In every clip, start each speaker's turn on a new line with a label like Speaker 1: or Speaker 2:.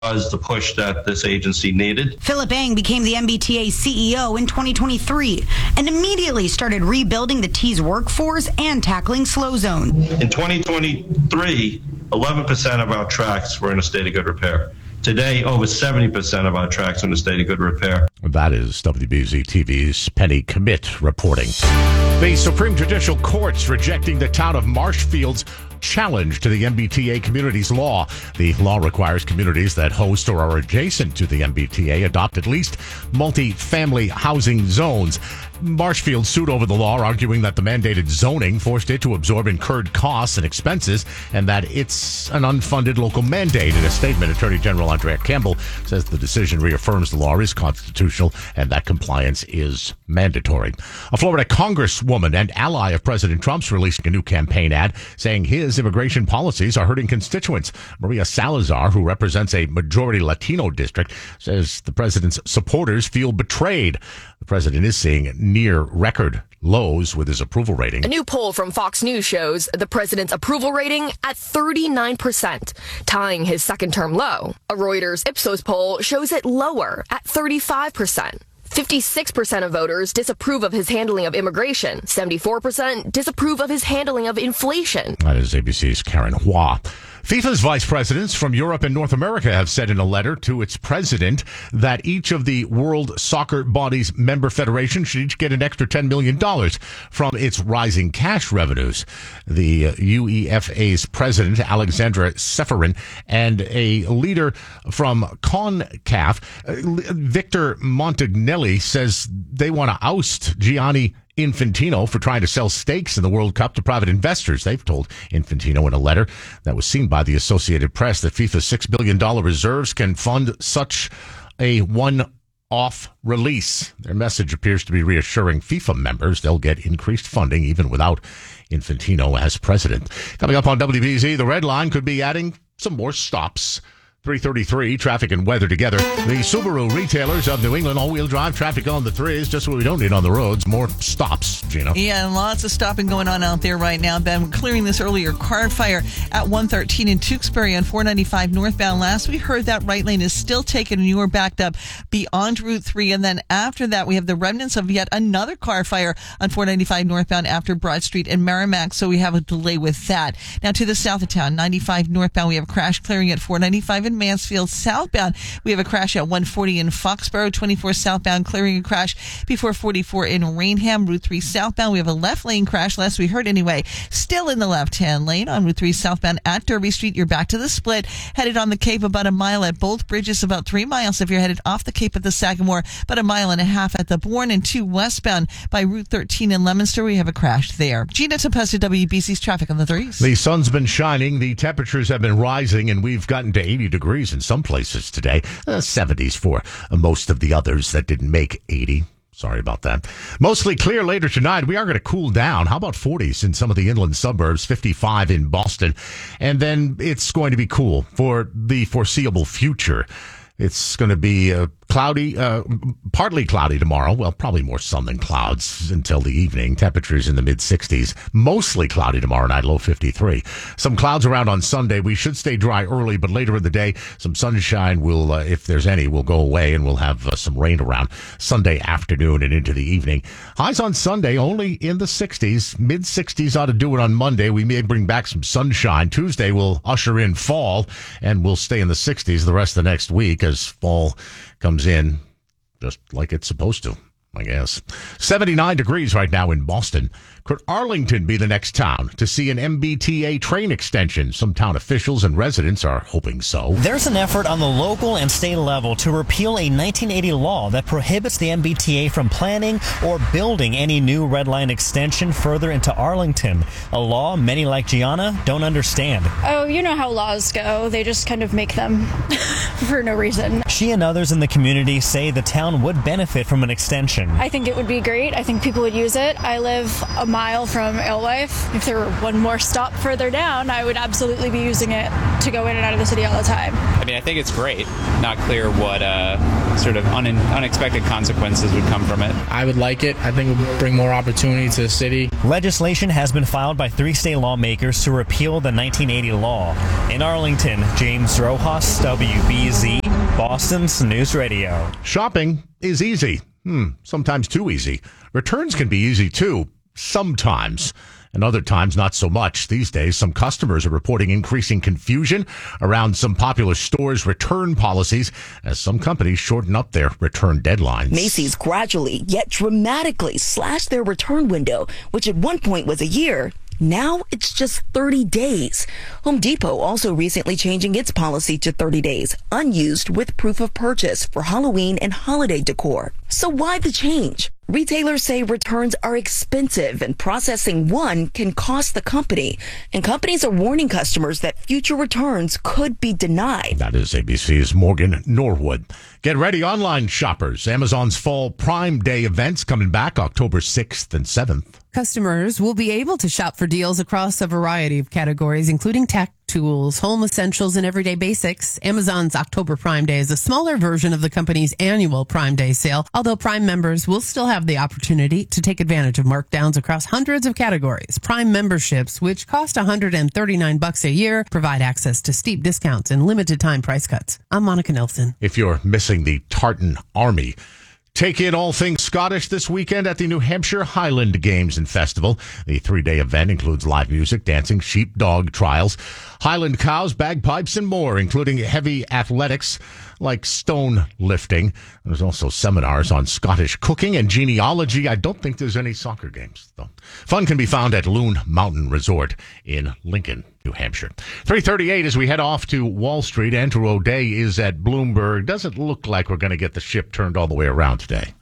Speaker 1: was the push that this agency needed.
Speaker 2: Philip Eng became the MBTA CEO in 2023 and immediately started rebuilding the T's workforce and tackling slow zones.
Speaker 1: In 2023, 11% of our tracks were in a state of good repair. Today, over 70% of our tracks are in a state of good repair.
Speaker 3: That is WBZ TV's Penny Commit reporting. The Supreme Judicial Court's rejecting the town of Marshfield's challenge to the MBTA community's law. The law requires communities that host or are adjacent to the MBTA adopt at least multi-family housing zones. Marshfield sued over the law, arguing that the mandated zoning forced it to absorb incurred costs and expenses and that it's an unfunded local mandate. In a statement, Attorney General Andrea Campbell says the decision reaffirms the law is constitutional and that compliance is mandatory. A Florida congresswoman and ally of President Trump's releasing a new campaign ad saying his immigration policies are hurting constituents. Maria Salazar, who represents a majority Latino district, says the president's supporters feel betrayed. The president is seeing near record lows with his approval rating.
Speaker 4: A new poll from Fox News shows the president's approval rating at 39%, tying his second-term low. A Reuters Ipsos poll shows it lower at 35%. 56% of voters disapprove of his handling of immigration. 74% disapprove of his handling of inflation.
Speaker 3: That is ABC's Karen Hua. FIFA's vice presidents from Europe and North America have said in a letter to its president that each of the World Soccer Body's member federations should each get an extra $10 million from its rising cash revenues. The UEFA's president, Alexandra Seferin, and a leader from CONCACAF, Victor Montagnelli, says they want to oust Gianni Infantino for trying to sell stakes in the World Cup to private investors. They've told Infantino in a letter that was seen by the Associated Press that FIFA's $6 billion reserves can fund such a one-off release. Their message appears to be reassuring FIFA members they'll get increased funding even without Infantino as president. Coming up on WBZ, the Red Line could be adding some more stops. 3:33, traffic and weather together. The Subaru retailers of New England, all-wheel drive traffic on the threes, just what we don't need on the roads. More stops, Gina.
Speaker 5: Yeah, lots of stopping going on out there right now. Ben, clearing this earlier car fire at 113 in Tewksbury on 495 northbound. Last we heard that right lane is still taken and you are backed up beyond Route 3. And then after that, we have the remnants of yet another car fire on 495 northbound after Broad Street in Merrimack. So we have a delay with that. Now to the south of town, 95 northbound, we have a crash clearing at 495 in Mansfield. Southbound, we have a crash at 140 in Foxborough. 24 southbound clearing a crash before 44 in Rainham. Route 3 southbound, we have a left lane crash, last we heard anyway, still in the left-hand lane on Route 3 southbound at Derby Street. You're back to the split, headed on the Cape about a mile at both bridges, about 3 miles if you're headed off the Cape at the Sagamore, about a mile and a half at the Bourne, and 2 westbound by Route 13 in Leominster. We have a crash there. Gina Tempesta, WBC's traffic on the threes.
Speaker 3: The sun's been shining, the temperatures have been rising, and we've gotten to 80 degrees in some places today. 70s for most of the others that didn't make 80. Sorry about that. Mostly clear later tonight. We are going to cool down. How about 40s in some of the inland suburbs, 55 in Boston. And then it's going to be cool for the foreseeable future. It's going to be cloudy, partly cloudy tomorrow. Well, probably more sun than clouds until the evening. Temperatures in the mid-60s. Mostly cloudy tomorrow night, low 53. Some clouds around on Sunday. We should stay dry early, but later in the day, some sunshine will, if there's any, will go away, and we'll have some rain around Sunday afternoon and into the evening. Highs on Sunday only in the 60s. Mid-60s ought to do it on Monday. We may bring back some sunshine. Tuesday will usher in fall, and we'll stay in the 60s the rest of the next week as fall comes in just like it's supposed to, I guess. 79 degrees right now in Boston. Could Arlington be the next town to see an MBTA train extension? Some town officials and residents are hoping so.
Speaker 6: There's an effort on the local and state level to repeal a 1980 law that prohibits the MBTA from planning or building any new Red Line extension further into Arlington. A law many like Gianna don't understand.
Speaker 7: Oh, you know how laws go. They just kind of make them for no reason.
Speaker 6: She and others in the community say the town would benefit from an extension. legislation.
Speaker 7: I think it would be great. I think people would use it. I live a mile from Alewife. If there were one more stop further down, I would absolutely be using it to go in and out of the city all the time.
Speaker 8: I mean, I think it's great. Not clear what sort of unexpected consequences would come from it.
Speaker 9: I would like it. I think it would bring more opportunity to the city.
Speaker 6: Legislation has been filed by 3 state lawmakers to repeal the 1980 law. In Arlington, James Rojas, WBZ, Boston's News Radio.
Speaker 3: Shopping is easy. Sometimes too easy. Returns can be easy too. Sometimes. And other times, not so much. These days, some customers are reporting increasing confusion around some popular stores' return policies as some companies shorten up their return deadlines.
Speaker 10: Macy's gradually, yet dramatically slashed their return window, which at one point was a year. Now it's just 30 days. Home Depot also recently changing its policy to 30 days, unused with proof of purchase for Halloween and holiday decor. So why the change? Retailers say returns are expensive and processing one can cost the company. And companies are warning customers that future returns could be denied.
Speaker 3: That is ABC's Morgan Norwood. Get ready, online shoppers. Amazon's Fall Prime Day events coming back October 6th and 7th.
Speaker 11: Customers will be able to shop for deals across a variety of categories, including tech, tools, home essentials, and everyday basics. Amazon's October Prime Day is a smaller version of the company's annual Prime Day sale, although Prime members will still have the opportunity to take advantage of markdowns across hundreds of categories. Prime memberships, which cost $139 a year, provide access to steep discounts and limited time price cuts. I'm Monica Nelson.
Speaker 3: If you're missing the Tartan Army, take in all things Scottish this weekend at the New Hampshire Highland Games and Festival. The 3-day event includes live music, dancing, sheepdog trials, Highland cows, bagpipes, and more, including heavy athletics like stone lifting. There's also seminars on Scottish cooking and genealogy. I don't think there's any soccer games, though. Fun can be found at Loon Mountain Resort in Lincoln, New Hampshire. 3:38 as we head off to Wall Street. Andrew O'Day is at Bloomberg. Doesn't look like we're going to get the ship turned all the way around today.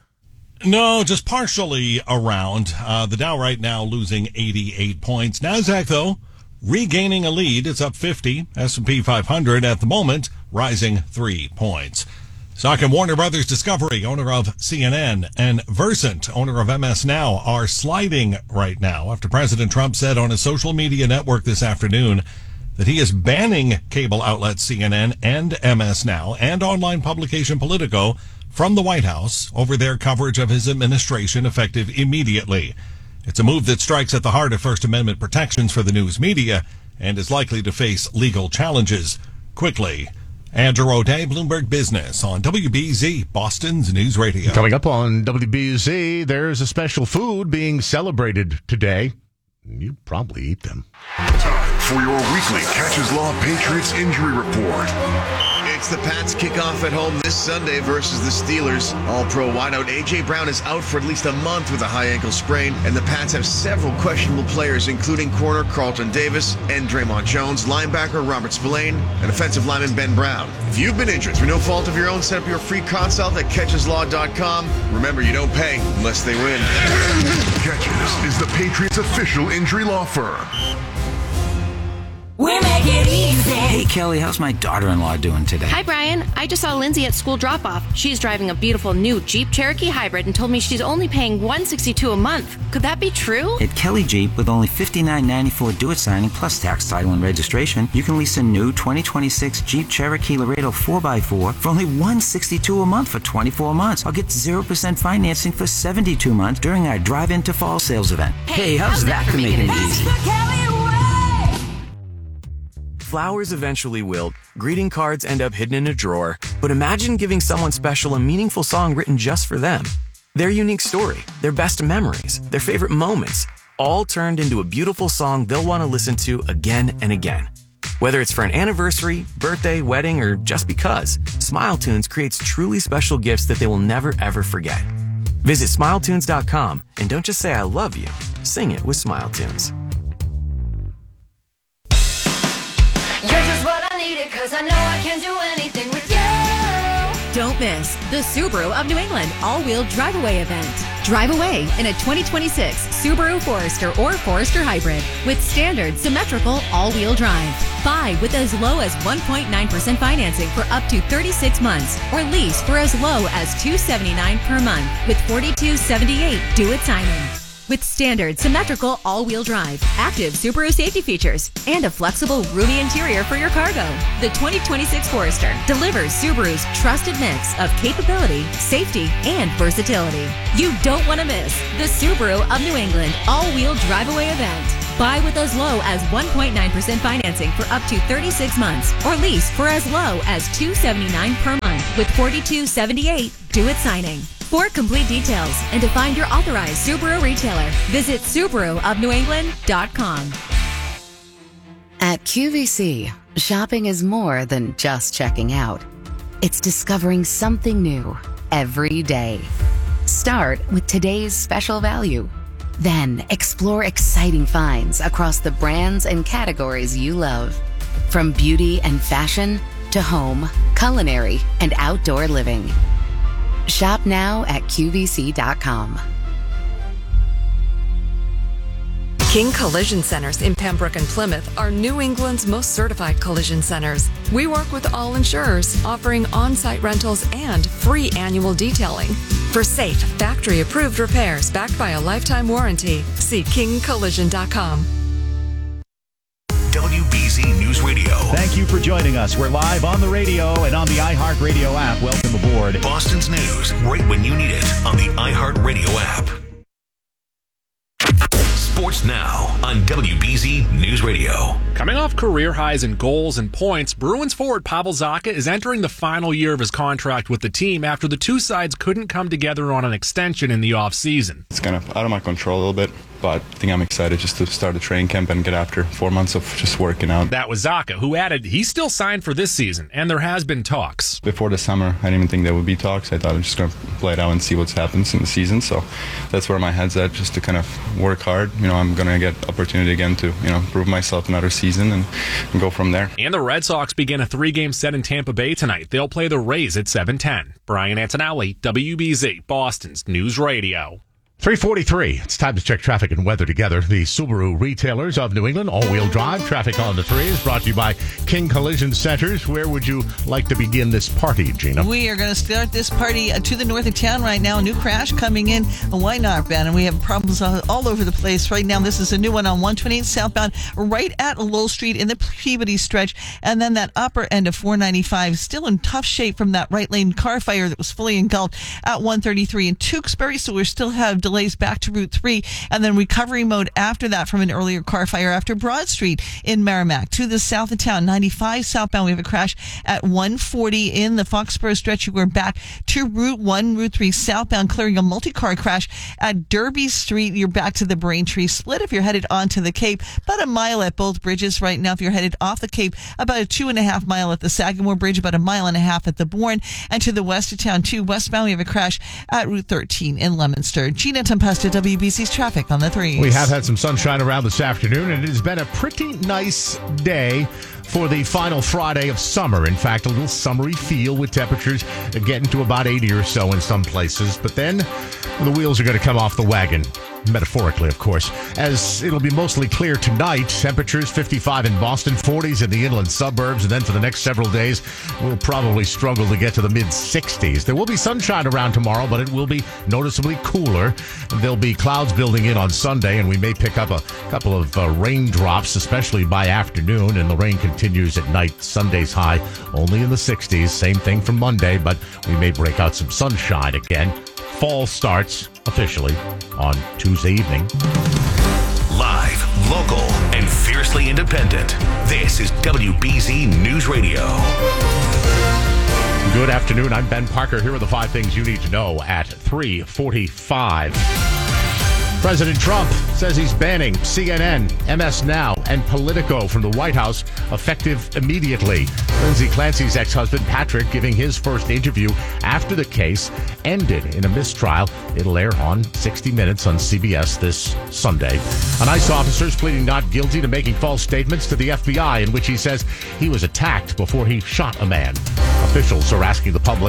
Speaker 12: No, just partially around. The Dow right now losing 88 points. NASDAQ, though, regaining a lead. It's up 50. S&P 500 at the moment rising 3 points. Stock and Warner Brothers Discovery, owner of CNN, and Versant, owner of MS Now, are sliding right now after President Trump said on his social media network this afternoon that he is banning cable outlets CNN and MS Now and online publication Politico from the White House over their coverage of his administration effective immediately. It's a move that strikes at the heart of First Amendment protections for the news media and is likely to face legal challenges quickly. Andrew O'Day, Bloomberg Business on WBZ, Boston's News Radio.
Speaker 3: Coming up on WBZ, there's a special food being celebrated today. You probably eat them.
Speaker 13: Time for your weekly Catches Law Patriots injury report.
Speaker 14: It's the Pats kickoff at home this Sunday versus the Steelers. All-pro wideout A.J. Brown is out for at least a month with a high ankle sprain, and the Pats have several questionable players, including corner Carlton Davis and Draymond Jones, linebacker Robert Spillane, and offensive lineman Ben Brown. If you've been injured through no fault of your own, set up your free consult at catcheslaw.com. Remember, you don't pay unless they win.
Speaker 13: Catches is the Patriots' official injury law firm.
Speaker 15: We make it easy. Hey, Kelly, how's my daughter-in-law doing today?
Speaker 16: Hi, Brian. I just saw Lindsay at school drop-off. She's driving a beautiful new Jeep Cherokee Hybrid and told me she's only paying $162 a month. Could that be true?
Speaker 15: At Kelly Jeep, with only $59.94 due at signing plus tax, title, and registration, you can lease a new 2026 Jeep Cherokee Laredo 4x4 for only $162 a month for 24 months. I'll get 0% financing for 72 months during our drive-in to fall sales event. Hey, how's that for making it easy?
Speaker 17: Flowers eventually wilt, greeting cards end up hidden in a drawer, but imagine giving someone special a meaningful song written just for them. Their unique story, their best memories, their favorite moments, all turned into a beautiful song they'll want to listen to again and again. Whether it's for an anniversary, birthday, wedding, or just because, SmileTunes creates truly special gifts that they will never ever forget. Visit SmileTunes.com and don't just say I love you, sing it with SmileTunes.
Speaker 18: You're just what I needed, 'cause I know I can do anything with you. Don't miss the Subaru of New England all-wheel drive-away event. Drive away in a 2026 Subaru Forester or Forester Hybrid with standard symmetrical all-wheel drive. Buy with as low as 1.9% financing for up to 36 months or lease for as low as $279 per month with $42.78 due at signing. With standard symmetrical all-wheel drive, active Subaru safety features, and a flexible, roomy interior for your cargo, the 2026 Forester delivers Subaru's trusted mix of capability, safety, and versatility. You don't want to miss the Subaru of New England all-wheel drive-away event. Buy with as low as 1.9% financing for up to 36 months or lease for as low as $279 per month with $42.78 due at signing. For complete details and to find your authorized Subaru retailer, visit SubaruofNewEngland.com.
Speaker 19: At QVC, shopping is more than just checking out. It's discovering something new every day. Start with today's special value. Then explore exciting finds across the brands and categories you love. From beauty and fashion to home, culinary, and outdoor living. Shop now at QVC.com.
Speaker 20: King Collision Centers in Pembroke and Plymouth are New England's most certified collision centers. We work with all insurers, offering on-site rentals and free annual detailing. For safe, factory-approved repairs backed by a lifetime warranty, see KingCollision.com.
Speaker 21: WBZ News Radio.
Speaker 22: Thank you for joining us. We're live on the radio and on the iHeartRadio app. Welcome aboard.
Speaker 21: Boston's news, right when you need it, on the iHeartRadio app. Sports now on WBZ News Radio.
Speaker 23: Coming off career highs in goals and points, Bruins forward Pavel Zacha is entering the final year of his contract with the team after the two sides couldn't come together on an extension in the offseason.
Speaker 24: It's kind of out of my control a little bit, but I think I'm excited just to start the training camp and get after 4 months of just working out.
Speaker 23: That was Zacha, who added he's still signed for this season, and there has been talks.
Speaker 24: Before the summer, I didn't even think there would be talks. I thought I'm just going to play it out and see what happens in the season. So that's where my head's at, just to kind of work hard. I'm going to get opportunity again to, prove myself another season and go from there.
Speaker 23: And the Red Sox begin a 3-game set in Tampa Bay tonight. They'll play the Rays at 7:10. Brian Antonelli, WBZ, Boston's News Radio.
Speaker 3: 3:43. It's time to check traffic and weather together. The Subaru retailers of New England, all-wheel drive. Traffic on the 3 is brought to you by King Collision Centers. Where would you like to begin this party, Gina?
Speaker 5: We are going to start this party to the north of town right now. A new crash coming in. Why not, Ben? And we have problems all over the place right now. This is a new one on 128 southbound, right at Lowell Street in the Peabody stretch. And then that upper end of 495 still in tough shape from that right lane car fire that was fully engulfed at 133 in Tewksbury. So we still have delays back to Route 3 and then recovery mode after that from an earlier car fire after Broad Street in Merrimack. To the south of town, 95 southbound, we have a crash at 140 in the Foxborough stretch. We're back to Route 1, Route 3 southbound, clearing a multi-car crash at Derby Street. You're back to the Braintree split if you're headed onto the Cape. About a mile at both bridges right now. If you're headed off the Cape, about a 2.5 mile at the Sagamore Bridge, about 1.5 miles at the Bourne. And to the west of town, too, westbound, we have a crash at Route 13 in Leominster. Gina Tempesta, WBC's traffic on the 3s.
Speaker 3: We have had some sunshine around this afternoon, and it has been a pretty nice day for the final Friday of summer. In fact, a little summery feel with temperatures getting to about 80 or so in some places. But then the wheels are going to come off the wagon. Metaphorically, of course, as it'll be mostly clear tonight. Temperatures 55 in Boston, 40s in the inland suburbs, and then for the next several days, we'll probably struggle to get to the mid-60s. There will be sunshine around tomorrow, but it will be noticeably cooler. There'll be clouds building in on Sunday, and we may pick up a couple of raindrops, especially by afternoon, and the rain continues at night. Sunday's high only in the 60s. Same thing for Monday, but we may break out some sunshine again. Fall starts officially on Tuesday evening.
Speaker 21: Live, local, and fiercely independent. This is WBZ News Radio.
Speaker 3: Good afternoon. I'm Ben Parker. Here are the 5 things you need to know at 3:45. President Trump says he's banning CNN, MS Now, and Politico from the White House effective immediately. Lindsay Clancy's ex-husband, Patrick, giving his first interview after the case ended in a mistrial. It'll air on 60 Minutes on CBS this Sunday. An ICE officer is pleading not guilty to making false statements to the FBI in which he says he was attacked before he shot a man. Officials are asking the public to help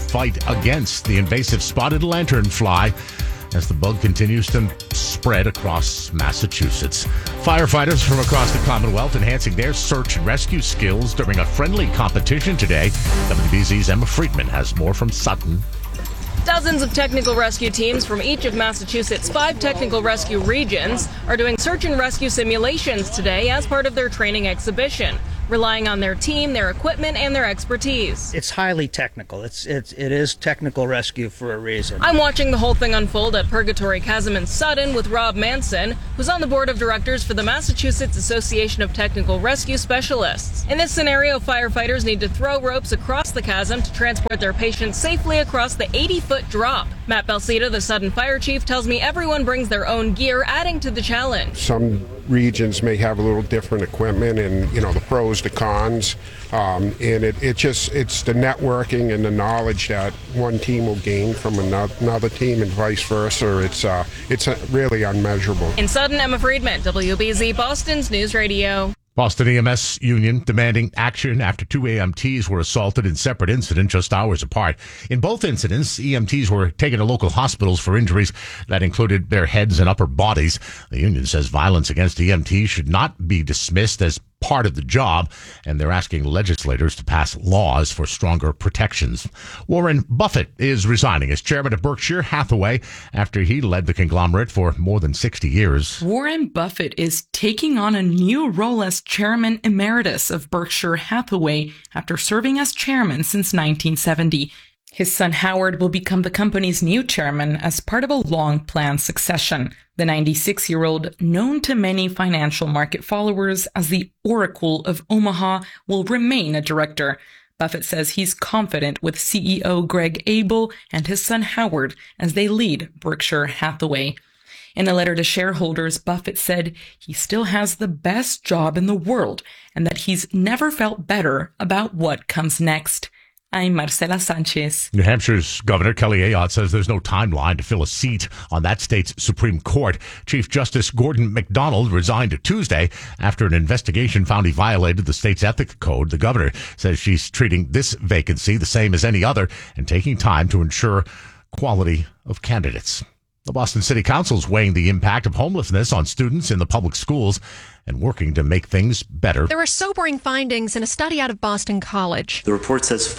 Speaker 3: fight against the invasive spotted lanternfly as the bug continues to spread across Massachusetts. Firefighters from across the Commonwealth enhancing their search and rescue skills during a friendly competition today. WBZ's Emma Friedman has more from Sutton.
Speaker 1: Dozens of technical rescue teams from each of Massachusetts' 5 technical rescue regions are doing search and rescue simulations today as part of their training exhibition, relying on their team, their equipment, and their expertise.
Speaker 2: It's highly technical. It is technical rescue for a reason.
Speaker 1: I'm watching the whole thing unfold at Purgatory Chasm in Sutton with Rob Manson, who's on the board of directors for the Massachusetts Association of Technical Rescue Specialists. In this scenario, firefighters need to throw ropes across the chasm to transport their patients safely across the 80-foot drop. Matt Balsita, the Sutton fire chief, tells me everyone brings their own gear, adding to the challenge.
Speaker 4: Some regions may have a little different equipment and, the pros, the cons. And it's the networking and the knowledge that one team will gain from another team and vice versa. It's really unmeasurable.
Speaker 1: In Sutton, Emma Friedman, WBZ Boston's News Radio.
Speaker 3: Boston EMS union demanding action after 2 EMTs were assaulted in separate incidents just hours apart. In both incidents, EMTs were taken to local hospitals for injuries that included their heads and upper bodies. The union says violence against EMTs should not be dismissed as part of the job, and they're asking legislators to pass laws for stronger protections. Warren Buffett is resigning as chairman of Berkshire Hathaway after he led the conglomerate for more than 60 years.
Speaker 7: Warren Buffett is taking on a new role as chairman emeritus of Berkshire Hathaway after serving as chairman since 1970. His son Howard will become the company's new chairman as part of a long-planned succession. The 96-year-old, known to many financial market followers as the Oracle of Omaha, will remain a director. Buffett says he's confident with CEO Greg Abel and his son Howard as they lead Berkshire Hathaway. In a letter to shareholders, Buffett said he still has the best job in the world and that he's never felt better about what comes next. I'm Marcela Sanchez.
Speaker 3: New Hampshire's Governor Kelly Ayotte says there's no timeline to fill a seat on that state's Supreme Court. Chief Justice Gordon MacDonald resigned Tuesday after an investigation found he violated the state's ethics code. The governor says she's treating this vacancy the same as any other and taking time to ensure quality of candidates. The Boston City Council is weighing the impact of homelessness on students in the public schools and working to make things better.
Speaker 25: There are sobering findings in a study out of Boston College.
Speaker 26: The report says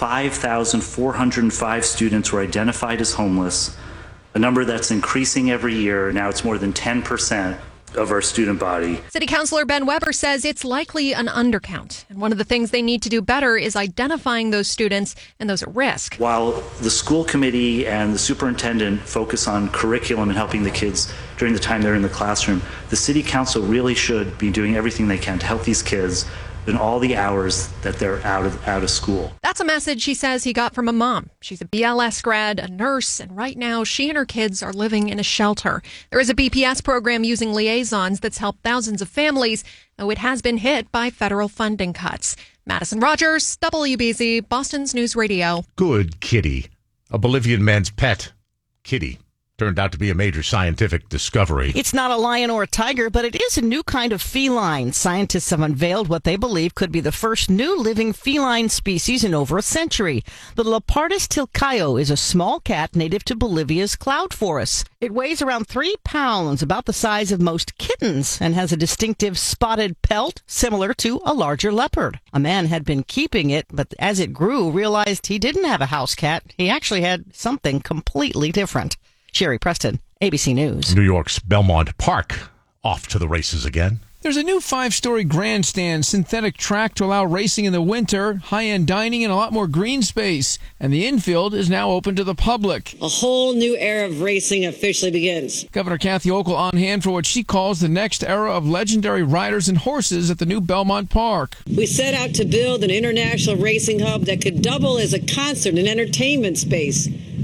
Speaker 26: 5,405 students were identified as homeless, a number that's increasing every year. Now it's more than 10% of our student body.
Speaker 25: City Councilor Ben Weber says it's likely an undercount. And one of the things they need to do better is identifying those students and those at risk.
Speaker 26: While the school committee and the superintendent focus on curriculum and helping the kids during the time they're in the classroom, the city council really should be doing everything they can to help these kids in all the hours that they're out of school.
Speaker 25: That's a message she says he got from a mom. She's a BLS grad, a nurse, and right now she and her kids are living in a shelter. There is a BPS program using liaisons that's helped thousands of families, though it has been hit by federal funding cuts. Madison Rogers, WBZ, Boston's News Radio.
Speaker 3: Good kitty. A Bolivian man's pet, Kitty, turned out to be a major scientific discovery.
Speaker 27: It's not a lion or a tiger, but it is a new kind of feline. Scientists have unveiled what they believe could be the first new living feline species in over a century. The Leopardus tilcaio is a small cat native to Bolivia's cloud forests. It weighs around 3 pounds, about the size of most kittens, and has a distinctive spotted pelt similar to a larger leopard. A man had been keeping it, but as it grew, realized he didn't have a house cat. He actually had something completely different. Sherry Preston, ABC News.
Speaker 3: New York's Belmont Park off to the races again.
Speaker 28: There's a new 5-story grandstand, synthetic track to allow racing in the winter, high-end dining, and a lot more green space. And the infield is now open to the public.
Speaker 29: A whole new era of racing officially begins.
Speaker 28: Governor Kathy Hochul on hand for what she calls the next era of legendary riders and horses at the new Belmont Park.
Speaker 29: We set out to build an international racing hub that could double as a concert and entertainment space.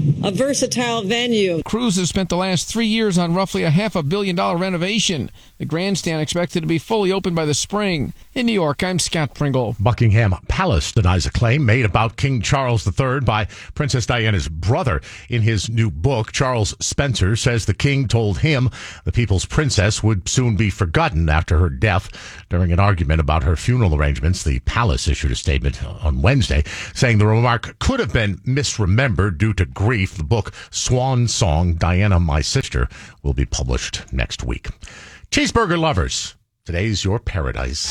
Speaker 29: a versatile venue.
Speaker 28: Crews have spent the last 3 years on roughly a $500 million renovation. The grandstand expected to be fully open by the spring. In New York, I'm Scott Pringle.
Speaker 3: Buckingham Palace denies a claim made about King Charles III by Princess Diana's brother. In his new book, Charles Spencer says the king told him the people's princess would soon be forgotten after her death. During an argument about her funeral arrangements, the palace issued a statement on Wednesday saying the remark could have been misremembered due to grief. The book, Swan Song, Diana, My Sister, will be published next week. Cheeseburger lovers, today's your paradise.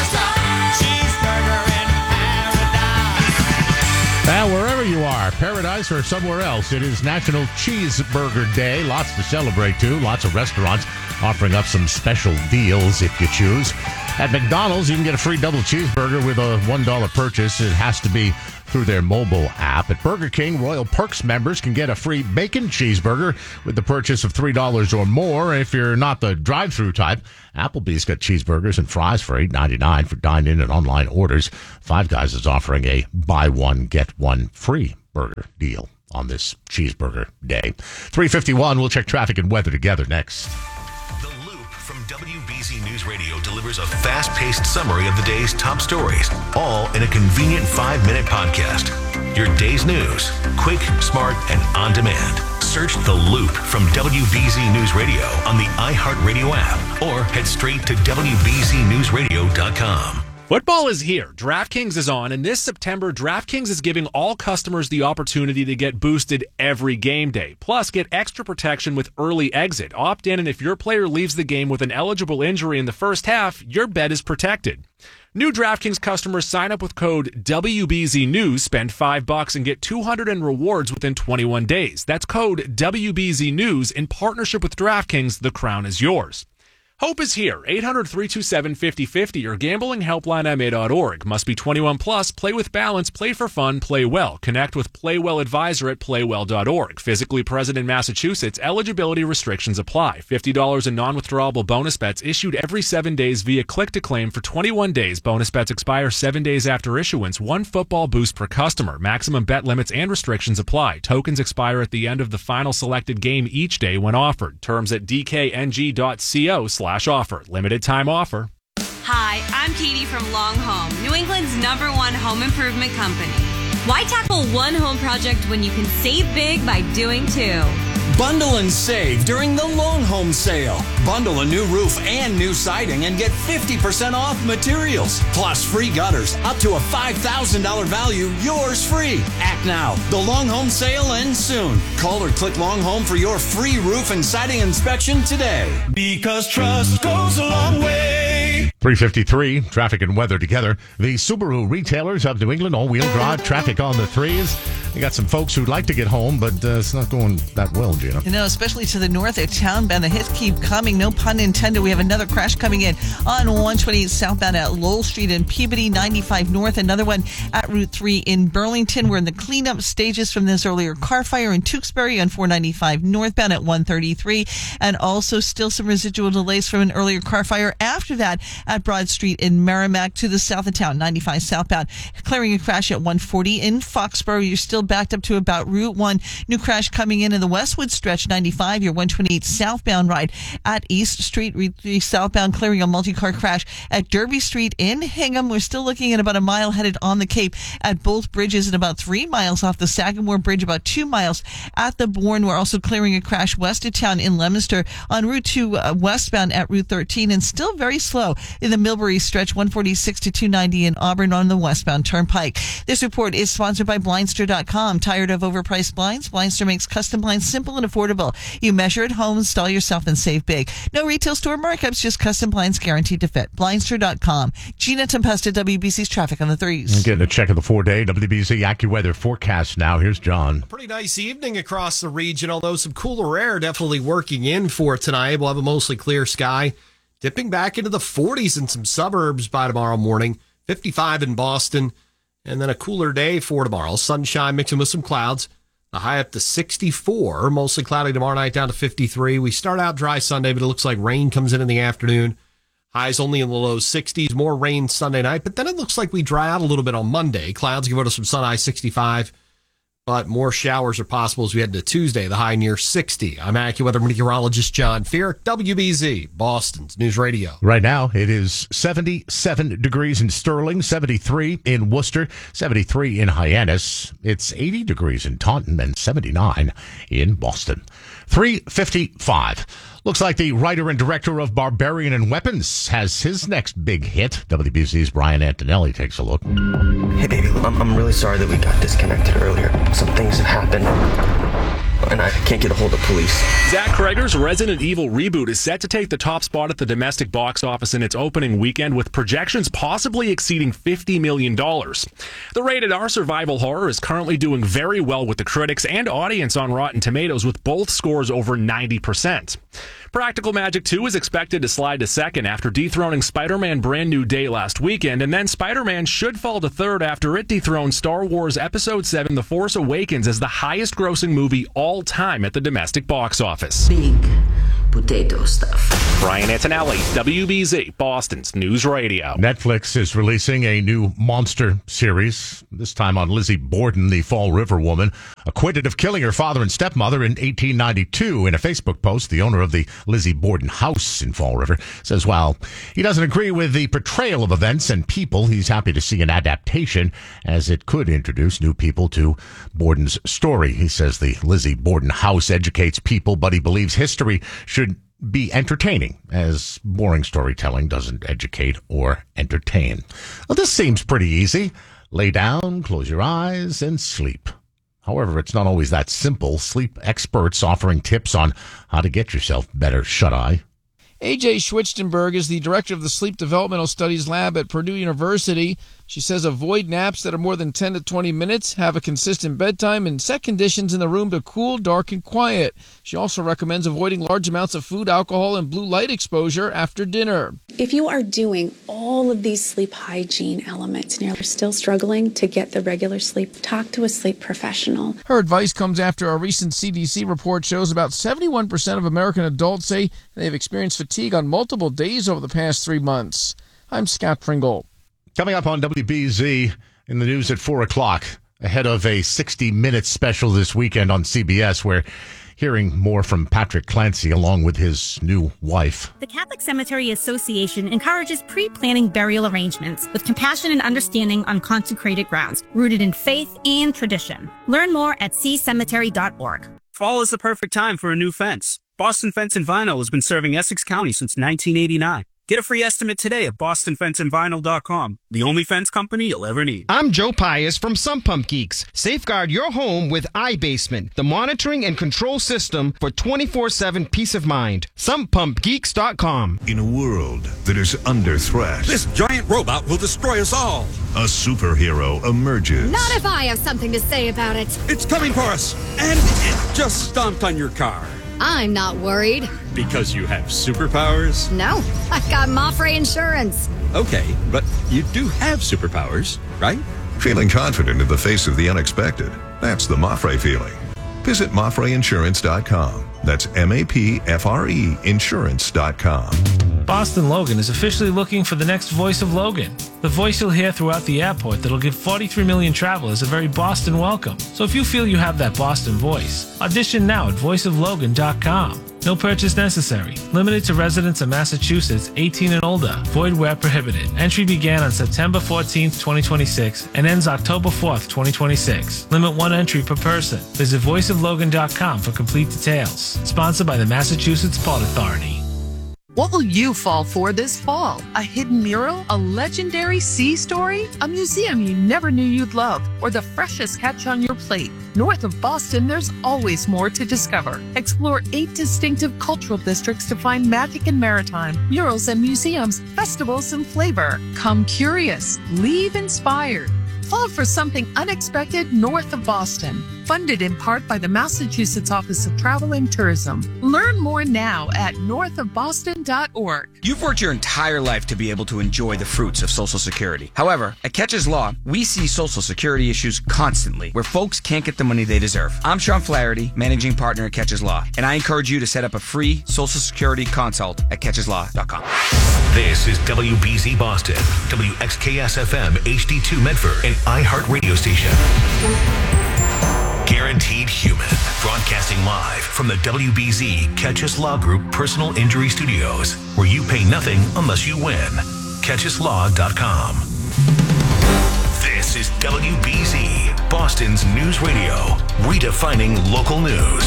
Speaker 3: Now, wherever you are, paradise or somewhere else, it is National Cheeseburger Day. Lots to celebrate, too. Lots of restaurants offering up some special deals if you choose. At McDonald's, you can get a free double cheeseburger with a $1 purchase. It has to be through their mobile app. At Burger King, Royal Perks members can get a free bacon cheeseburger with the purchase of $3 or more. If you're not the drive-thru type, Applebee's got cheeseburgers and fries for $8.99 for dine-in and online orders. Five Guys is offering a buy one, get one free burger deal on this cheeseburger day. 3:51, we'll check traffic and weather together next.
Speaker 21: From WBZ News Radio delivers a fast-paced summary of the day's top stories, all in a convenient 5-minute podcast. Your day's news, quick, smart, and on demand. Search The Loop from WBZ News Radio on the iHeartRadio app or head straight to WBZNewsRadio.com.
Speaker 23: Football is here. DraftKings is on, and this September, DraftKings is giving all customers the opportunity to get boosted every game day. Plus, get extra protection with early exit. Opt in, and if your player leaves the game with an eligible injury in the first half, your bet is protected. New DraftKings customers sign up with code WBZNews, spend $5 and get $200 in rewards within 21 days. That's code WBZNews in partnership with DraftKings. The crown is yours. Hope is here. 800-327-5050 or gamblinghelplinema.org. Must be 21 plus. Play with balance. Play for fun. Play well. Connect with Playwell Advisor at playwell.org. Physically present in Massachusetts. Eligibility restrictions apply. $50 in non-withdrawable bonus bets issued every 7 days via click-to-claim for 21 days. Bonus bets expire 7 days after issuance. One football boost per customer. Maximum bet limits and restrictions apply. Tokens expire at the end of the final selected game each day when offered. Terms at dkng.co/offer. Limited time offer.
Speaker 6: Hi, I'm Katie from Long Home, New England's #1 home improvement company. Why tackle one home project when you can save big by doing two?
Speaker 8: Bundle and save during the Long Home Sale. Bundle a new roof and new siding and get 50% off materials. Plus free gutters up to a $5,000 value, yours free. Act now. The Long Home Sale ends soon. Call or click Long Home for your free roof and siding inspection today. Because trust goes a long way.
Speaker 3: 3:53, traffic and weather together. The Subaru retailers of New England, all-wheel drive, traffic on the threes. You got some folks who'd like to get home, but it's not going that well, Gina.
Speaker 5: You know, especially to the north at townbound. The hits keep coming, no pun intended. We have another crash coming in on 128 southbound at Lowell Street in Peabody, 95 north. Another one at Route 3 in Burlington. We're in the cleanup stages from this earlier car fire in Tewksbury on 495 northbound at 133. And also still some residual delays from an earlier car fire after that at Broad Street in Merrimack to the south of town, 95 southbound. Clearing a crash at 140 in Foxborough. You're still backed up to about Route 1. New crash coming in the Westwood stretch, 95, your 128 southbound ride at East Street. Route 3 southbound clearing a multi-car crash at Derby Street in Hingham. We're still looking at about a mile headed on the Cape at both bridges and about 3 miles off the Sagamore Bridge, about 2 miles at the Bourne. We're also clearing a crash west of town in Leominster on Route 2 westbound at Route 13 and still very slow in the Millbury stretch, 146 to 290 in Auburn on the westbound turnpike. This report is sponsored by Blindster.com. Tired of overpriced blinds? Blindster makes custom blinds simple and affordable. You measure at home, install yourself, and save big. No retail store markups, just custom blinds guaranteed to fit. Blindster.com. Gina Tempesta, WBC's traffic on the threes.
Speaker 3: Getting a check of the 4-day WBC AccuWeather forecast now. Here's John.
Speaker 9: Pretty nice evening across the region, although some cooler air definitely working in for tonight. We'll have a mostly clear sky, dipping back into the 40s in some suburbs by tomorrow morning. 55 in Boston. And then a cooler day for tomorrow. Sunshine mixing with some clouds. The high up to 64. Mostly cloudy tomorrow night down to 53. We start out dry Sunday, but it looks like rain comes in the afternoon. Highs only in the low 60s. More rain Sunday night. But then it looks like we dry out a little bit on Monday. Clouds give us some sun, high 65. but more showers are possible as we head into Tuesday, the high near 60. I'm AccuWeather meteorologist John Fear, WBZ, Boston's News Radio.
Speaker 3: Right now, it is 77 degrees in Sterling, 73 in Worcester, 73 in Hyannis. It's 80 degrees in Taunton and 79 in Boston. 3:55. Looks like the writer and director of Barbarian and Weapons has his next big hit. WBZ's Brian Antonelli takes a look.
Speaker 10: Hey, baby, I'm really sorry that we got disconnected earlier. Some things have happened, and I can't get a hold of police.
Speaker 23: Zach Cregger's Resident Evil reboot is set to take the top spot at the domestic box office in its opening weekend, with projections possibly exceeding $50 million. The rated R survival horror is currently doing very well with the critics and audience on Rotten Tomatoes, with both scores over 90%. Practical Magic 2 is expected to slide to second after dethroning Spider-Man Brand New Day last weekend, and then Spider-Man should fall to third after it dethroned Star Wars Episode 7 The Force Awakens as the highest-grossing movie all time at the domestic box office.
Speaker 11: Big potato stuff.
Speaker 23: Brian Antonelli, WBZ, Boston's News Radio.
Speaker 3: Netflix is releasing a new monster series, this time on Lizzie Borden, the Fall River woman, acquitted of killing her father and stepmother in 1892. In a Facebook post, the owner of the Lizzie Borden house in Fall River says while he doesn't agree with the portrayal of events and people, he's happy to see an adaptation as it could introduce new people to Borden's story. He says the Lizzie Borden house educates people, but he believes history should be entertaining, as boring storytelling doesn't educate or entertain. Well, this seems pretty easy. Lay down, close your eyes, and sleep. However, it's not always that simple. Sleep experts offering tips on how to get yourself better shut-eye.
Speaker 28: A.J. Schwichtenberg is the director of the Sleep Developmental Studies Lab at Purdue University. She says avoid naps that are more than 10 to 20 minutes, have a consistent bedtime, and set conditions in the room to cool, dark, and quiet. She also recommends avoiding large amounts of food, alcohol, and blue light exposure after dinner.
Speaker 12: If you are doing all of these sleep hygiene elements and you're still struggling to get the regular sleep, talk to a sleep professional.
Speaker 28: Her advice comes after a recent CDC report shows about 71% of American adults say they've experienced fatigue on multiple days over the past 3 months. I'm Scott Pringle.
Speaker 3: Coming up on WBZ in the news at 4 o'clock, ahead of a 60-minute special this weekend on CBS, we're hearing more from Patrick Clancy along with his new wife.
Speaker 13: The Catholic Cemetery Association encourages pre-planning burial arrangements with compassion and understanding on consecrated grounds, rooted in faith and tradition. Learn more at ccemetery.org.
Speaker 14: Fall is the perfect time for a new fence. Boston Fence and Vinyl has been serving Essex County since 1989. Get a free estimate today at bostonfenceandvinyl.com, the only fence company you'll ever need.
Speaker 15: I'm Joe Pius from Sump Pump Geeks. Safeguard your home with iBasement, the monitoring and control system for 24/7 peace of mind. SumpPumpGeeks.com.
Speaker 21: In a world that is under threat,
Speaker 16: this giant robot will destroy us all.
Speaker 21: A superhero emerges.
Speaker 17: Not if I have something to say about it.
Speaker 16: It's coming for us, and it just stomped on your car.
Speaker 17: I'm not worried.
Speaker 16: Because you have superpowers?
Speaker 17: No, I got Mafre Insurance.
Speaker 16: Okay, but you do have superpowers, right?
Speaker 21: Feeling confident in the face of the unexpected. That's the Mafre feeling. Visit MafreInsurance.com. That's MAPFRE Insurance.com.
Speaker 18: Boston Logan is officially looking for the next voice of Logan. The voice you'll hear throughout the airport that'll give 43 million travelers a very Boston welcome. So if you feel you have that Boston voice, audition now at voiceoflogan.com. No purchase necessary. Limited to residents of Massachusetts 18 and older. Void where prohibited. Entry began on September 14th, 2026 and ends October 4th, 2026. Limit 1 entry per person. Visit voiceoflogan.com for complete details. Sponsored by the Massachusetts Port Authority.
Speaker 30: What will you fall for this fall? A hidden mural? A legendary sea story? A museum you never knew you'd love? Or the freshest catch on your plate? North of Boston, there's always more to discover. Explore 8 distinctive cultural districts to find magic and maritime, murals and museums, festivals and flavor. Come curious. Leave inspired. Fall for something unexpected north of Boston. Funded in part by the Massachusetts Office of Travel and Tourism. Learn more now at northofboston.org.
Speaker 31: You've worked your entire life to be able to enjoy the fruits of Social Security. However, at Catches Law, we see Social Security issues constantly where folks can't get the money they deserve. I'm Sean Flaherty, managing partner at Catches Law, and I encourage you to set up a free Social Security consult at catcheslaw.com.
Speaker 21: This is WBZ Boston, WXKS FM HD2 Medford, and iHeart Radio Station. live from the WBZ Catchus Law Group Personal Injury Studios, where you pay nothing unless you win. CatchusLaw.com. This is WBZ, Boston's news radio, redefining local news.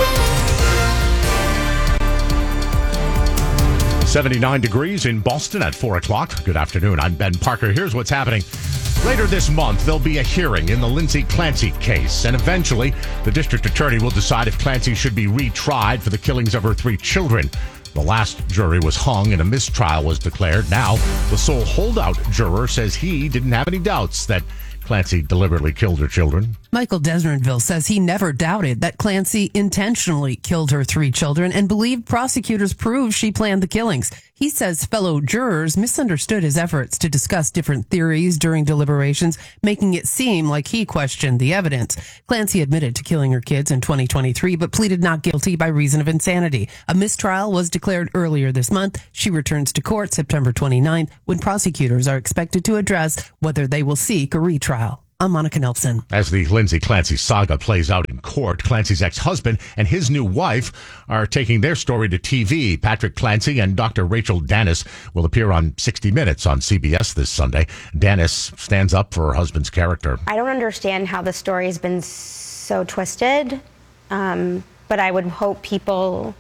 Speaker 3: 79 degrees in Boston at 4 o'clock. Good afternoon. I'm Ben Parker. Here's what's happening. Later this month, there'll be a hearing in the Lindsay Clancy case, and eventually the district attorney will decide if Clancy should be retried for the killings of her 3 children. The last jury was hung and a mistrial was declared. Now, the sole holdout juror says he didn't have any doubts that Clancy deliberately killed her children.
Speaker 1: Michael Desmondville says he never doubted that Clancy intentionally killed her 3 children and believed prosecutors proved she planned the killings. He says fellow jurors misunderstood his efforts to discuss different theories during deliberations, making it seem like he questioned the evidence. Clancy admitted to killing her kids in 2023, but pleaded not guilty by reason of insanity. A mistrial was declared earlier this month. She returns to court September 29th, when prosecutors are expected to address whether they will seek a retrial. I'm Monica Nelson.
Speaker 3: As the Lindsay Clancy saga plays out in court, Clancy's ex-husband and his new wife are taking their story to TV. Patrick Clancy and Dr. Rachel Dennis will appear on 60 Minutes on CBS this Sunday. Dennis stands up for her husband's character.
Speaker 2: I don't understand how the story has been so twisted, but I would hope people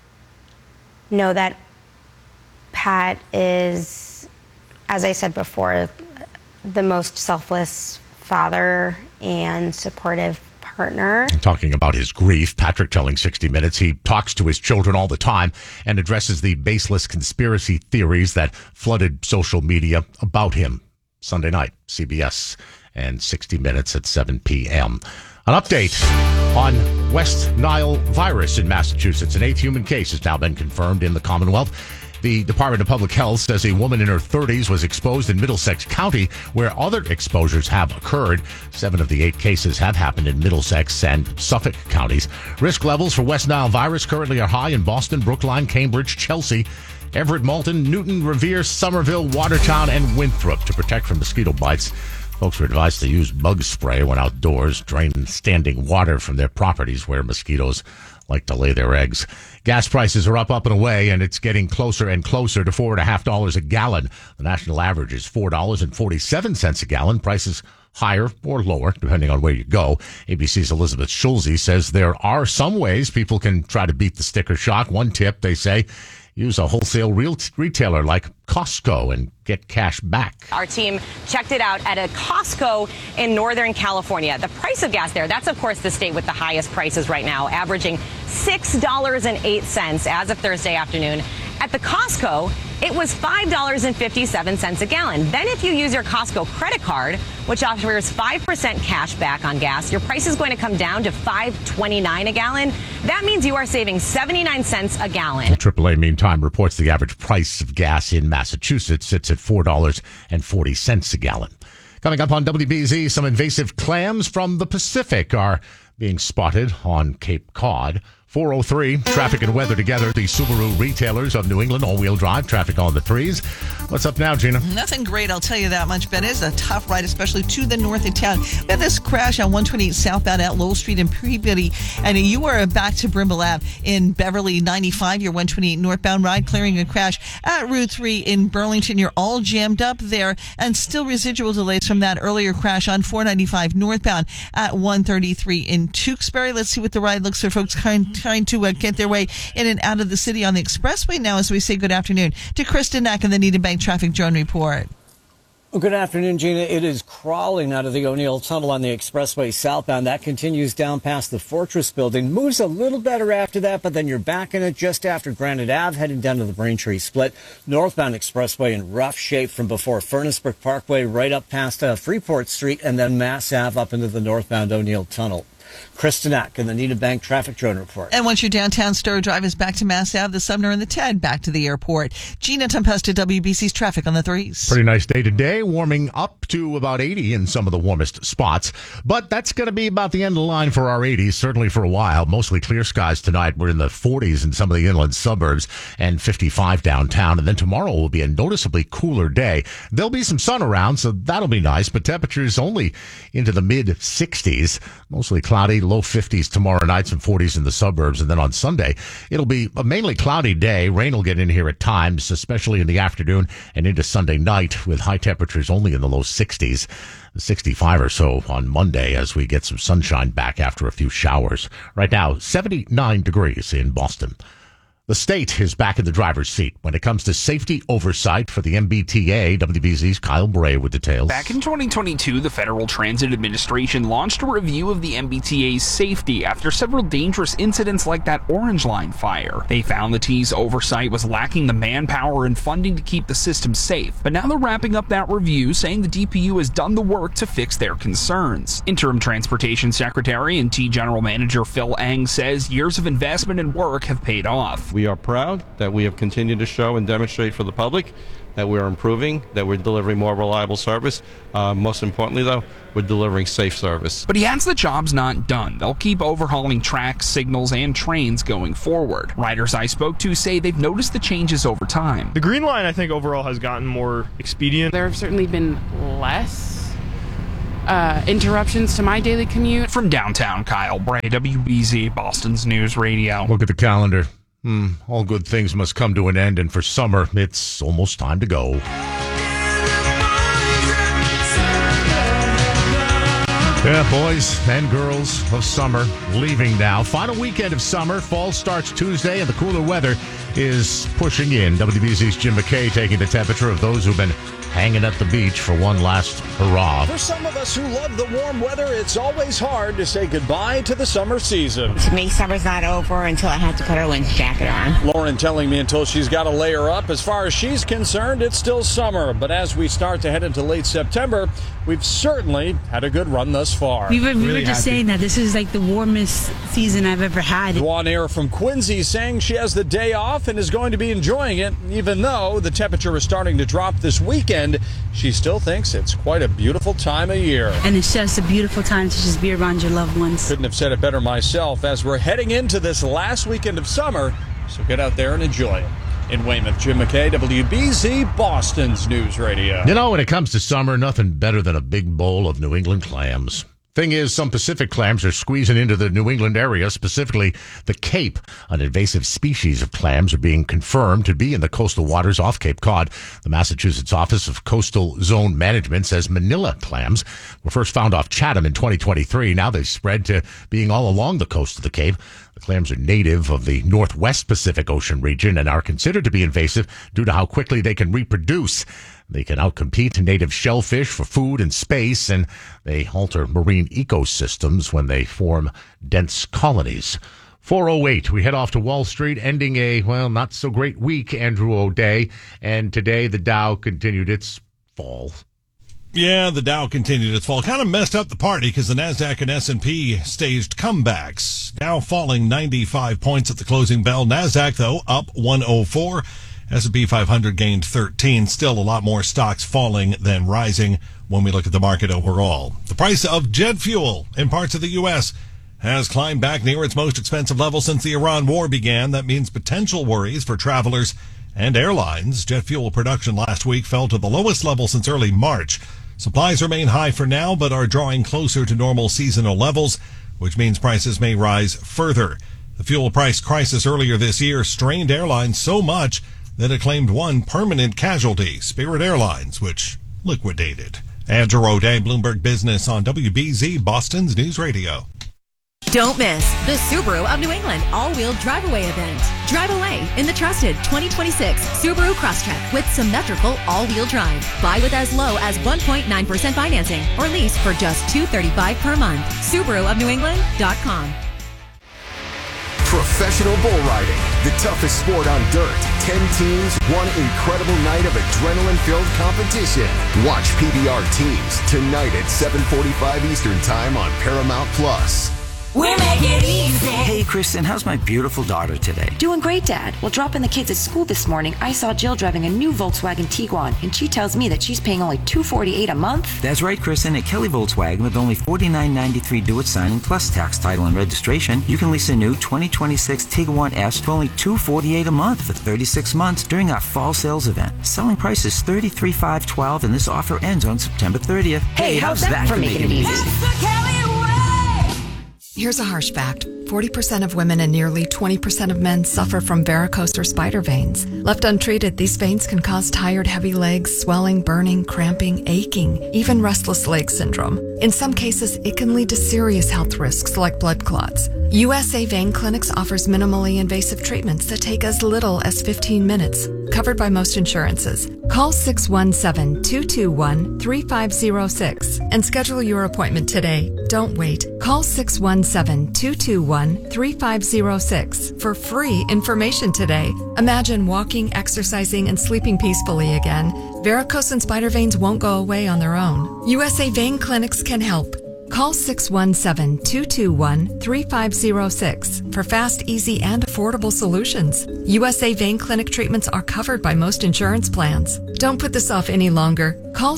Speaker 2: know that Pat is, as I said before, the most selfless father and supportive partner.
Speaker 3: Talking about his grief, Patrick telling 60 Minutes he talks to his children all the time and addresses the baseless conspiracy theories that flooded social media about him. Sunday night, CBS and 60 Minutes at 7 p.m. An update on West Nile virus in Massachusetts. An 8th human case has now been confirmed in the Commonwealth. The Department of Public Health says a woman in her 30s was exposed in Middlesex County, where other exposures have occurred. 7 of the 8 cases have happened in Middlesex and Suffolk counties. Risk levels for West Nile virus currently are high in Boston, Brookline, Cambridge, Chelsea, Everett, Malton, Newton, Revere, Somerville, Watertown, and Winthrop. To protect from mosquito bites, folks are advised to use bug spray when outdoors, drain standing water from their properties where mosquitoes like to lay their eggs. Gas prices are up and away, and it's getting closer and closer to $4.50 a gallon. The national average is $4.47 a gallon. Prices higher or lower, depending on where you go. ABC's Elizabeth Schulze says there are some ways people can try to beat the sticker shock. One tip, they say, use a wholesale retailer like Costco and get cash back.
Speaker 4: Our team checked it out at a Costco in Northern California. The price of gas there, that's of course the state with the highest prices right now, averaging $6.08 as of Thursday afternoon. At the Costco, it was $5.57 a gallon. Then if you use your Costco credit card, which offers 5% cash back on gas, your price is going to come down to $5.29 a gallon. That means you are saving 79 cents a gallon.
Speaker 3: AAA, meantime, reports the average price of gas in Massachusetts sits at $4.40 a gallon. Coming up on WBZ, some invasive clams from the Pacific are being spotted on Cape Cod. 4:03, traffic and weather together. The Subaru retailers of New England, all-wheel drive, traffic on the 3s. What's up now, Gina?
Speaker 5: Nothing great, I'll tell you that much, Ben. It's a tough ride, especially to the north of town. We had this crash on 128 southbound at Lowell Street in Peabody, and you were back to Brimble Ave in Beverly 95, your 128 northbound ride, clearing a crash at Route 3 in Burlington. You're all jammed up there, and still residual delays from that earlier crash on 495 northbound at 133 in Tewksbury. Let's see what the ride looks for folks trying to get their way in and out of the city on the expressway now, as we say good afternoon to Kristen Knack in the Needham Bank Traffic Drone Report.
Speaker 7: Well, good afternoon, Gina. It is crawling out of the O'Neill Tunnel on the expressway southbound. That continues down past the Fortress building. Moves a little better after that, but then you're back in it just after Granite Ave, heading down to the Braintree split. Northbound expressway in rough shape from before Furnace Brook Parkway right up past Freeport Street, and then Mass Ave up into the northbound O'Neill Tunnel. Kristen Knack in the Needham Bank Traffic Drone Report.
Speaker 5: And once your downtown Stowe Drive is back to Mass Ave, the Sumner and the Ted back to the airport. Gina Tempesta, WBC's traffic on the 3s.
Speaker 3: Pretty nice day today, warming up to about 80 in some of the warmest spots. But that's going to be about the end of the line for our 80s, certainly for a while. Mostly clear skies tonight. We're in the 40s in some of the inland suburbs and 55 downtown. And then tomorrow will be a noticeably cooler day. There'll be some sun around, so that'll be nice. But temperatures only into the mid-60s. Mostly cloudy cloudy, low 50s tomorrow night, some 40s in the suburbs. And then on Sunday, it'll be a mainly cloudy day. Rain will get in here at times, especially in the afternoon and into Sunday night, with high temperatures only in the low 60s. 65 or so on Monday as we get some sunshine back after a few showers. Right now, 79 degrees in Boston. The state is back in the driver's seat when it comes to safety oversight for the MBTA. WBZ's Kyle Bray with details.
Speaker 6: Back in 2022, the Federal Transit Administration launched a review of the MBTA's safety after several dangerous incidents like that Orange Line fire. They found the T's oversight was lacking the manpower and funding to keep the system safe. But now they're wrapping up that review, saying the DPU has done the work to fix their concerns. Interim Transportation Secretary and T General Manager Phil Eng says years of investment and work have paid off.
Speaker 8: We are proud that we have continued to show and demonstrate for the public that we are improving, that we're delivering more reliable service. Most importantly, though, we're delivering safe service.
Speaker 6: But he adds the job's not done. They'll keep overhauling tracks, signals, and trains going forward. Riders I spoke to say they've noticed the changes over time.
Speaker 9: The Green Line, I think, overall has gotten more expedient.
Speaker 19: There have certainly been less interruptions to my daily commute.
Speaker 6: From downtown, Kyle Bray, WBZ, Boston's News Radio.
Speaker 3: Look at the calendar. All good things must come to an end, and for summer, it's almost time to go. Yeah, boys and girls of summer leaving now. Final weekend of summer. Fall starts Tuesday, and the cooler weather is pushing in. WBZ's Jim McKay taking the temperature of those who've been hanging at the beach for one last hurrah.
Speaker 20: For some of us who love the warm weather, it's always hard to say goodbye to the summer season.
Speaker 22: To me, summer's not over until I have to put her winter jacket on.
Speaker 20: Lauren telling me until she's got to layer up. As far as she's concerned, it's still summer. But as we start to head into late September, we've certainly had a good run thus far.
Speaker 24: We were just saying that this is like the warmest season I've ever had.
Speaker 20: On air from Quincy saying she has the day off and is going to be enjoying it, even though the temperature is starting to drop this weekend. She still thinks it's quite a beautiful time of year.
Speaker 24: And it's just a beautiful time to just be around your loved ones.
Speaker 20: Couldn't have said it better myself as we're heading into this last weekend of summer, so get out there and enjoy it. In Weymouth, Jim McKay, WBZ, Boston's News Radio.
Speaker 3: You know, when it comes to summer, nothing better than a big bowl of New England clams. Thing is, some Pacific clams are squeezing into the New England area, specifically the Cape. An invasive species of clams are being confirmed to be in the coastal waters off Cape Cod. The Massachusetts Office of Coastal Zone Management says Manila clams were first found off Chatham in 2023. Now they've spread to being all along the coast of the Cape. The clams are native of the Northwest Pacific Ocean region and are considered to be invasive due to how quickly they can reproduce. They can outcompete native shellfish for food and space, and they alter marine ecosystems when they form dense colonies. 4:08, we head off to Wall Street, ending a, not so great week, Andrew O'Day. And today the Dow continued its fall.
Speaker 25: Yeah, the Dow continued its fall. Kind of messed up the party because the NASDAQ and S&P staged comebacks. Dow falling 95 points at the closing bell. NASDAQ, though, up 104. S&P 500 gained 13. Still a lot more stocks falling than rising when we look at the market overall. The price of jet fuel in parts of the U.S. has climbed back near its most expensive level since the Iran war began. That means potential worries for travelers and airlines. Jet fuel production last week fell to the lowest level since early March. Supplies remain high for now, but are drawing closer to normal seasonal levels, which means prices may rise further. The fuel price crisis earlier this year strained airlines so much that it claimed one permanent casualty, Spirit Airlines, which liquidated. Andrew O'Day, Bloomberg Business on WBZ, Boston's News Radio.
Speaker 26: Don't miss the Subaru of New England all-wheel drive-away event. Drive away in the trusted 2026 Subaru Crosstrek with symmetrical all-wheel drive. Buy with as low as 1.9% financing or lease for just $235 per month. SubaruofNewEngland.com.
Speaker 27: Professional bull riding, the toughest sport on dirt. 10 teams, one incredible night of adrenaline-filled competition. Watch PBR Teams tonight at 7:45 Eastern Time on Paramount Plus.
Speaker 29: We make it easy.
Speaker 32: Hey, Kristen, how's my beautiful daughter today?
Speaker 29: Doing great, Dad. While dropping the kids at school this morning, I saw Jill driving a new Volkswagen Tiguan, and she tells me that she's paying only $248 a month.
Speaker 32: That's right, Kristen. At Kelly Volkswagen, with only $49.93 due at signing, plus tax, title, and registration, you can lease a new 2026 Tiguan S for only $248 a month for 36 months during our fall sales event. Selling price is $33,512, and this offer ends on September 30th.
Speaker 29: Hey, how's that for making it easy?
Speaker 10: Here's a harsh fact. 40% of women and nearly 20% of men suffer from varicose or spider veins. Left untreated, these veins can cause tired, heavy legs, swelling, burning, cramping, aching, even restless leg syndrome. In some cases, it can lead to serious health risks like blood clots. USA Vein Clinics offers minimally invasive treatments that take as little as 15 minutes, covered by most insurances. Call 617-221-3506 and schedule your appointment today. Don't wait. Call 617-221-3506 for free information today. Imagine walking, exercising, and sleeping peacefully again. Varicose and spider veins won't go away on their own. USA Vein Clinics can help. Call 617-221-3506 for fast, easy, and affordable solutions. USA Vein Clinic treatments are covered by most insurance plans. Don't put this off any longer. Call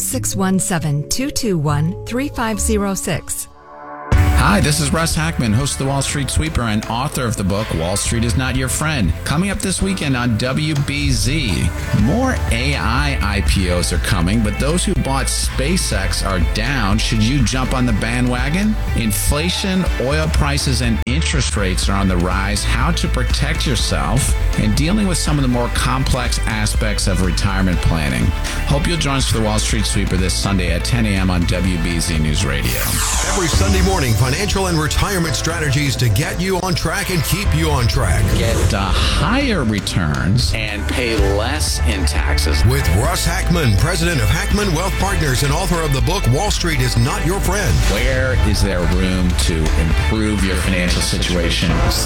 Speaker 10: 617-221-3506.
Speaker 11: Hi, this is Russ Hackman, host of the Wall Street Sweeper and author of the book Wall Street is Not Your Friend. Coming up this weekend on WBZ, more AI IPOs are coming, but those who bought SpaceX are down. Should you jump on the bandwagon? Inflation, oil prices, and interest rates are on the rise. How to protect yourself and dealing with some of the more complex aspects of retirement planning. Hope you'll join us for the Wall Street Sweeper this Sunday at 10 a.m. on WBZ News Radio.
Speaker 21: Every Sunday morning, financial and retirement strategies to get you on track and keep you on track.
Speaker 11: Get higher returns and pay less in taxes.
Speaker 21: With Russ Hackman, president of Hackman Wealth Partners and author of the book Wall Street is Not Your Friend.
Speaker 11: Where is there room to improve your financial situation?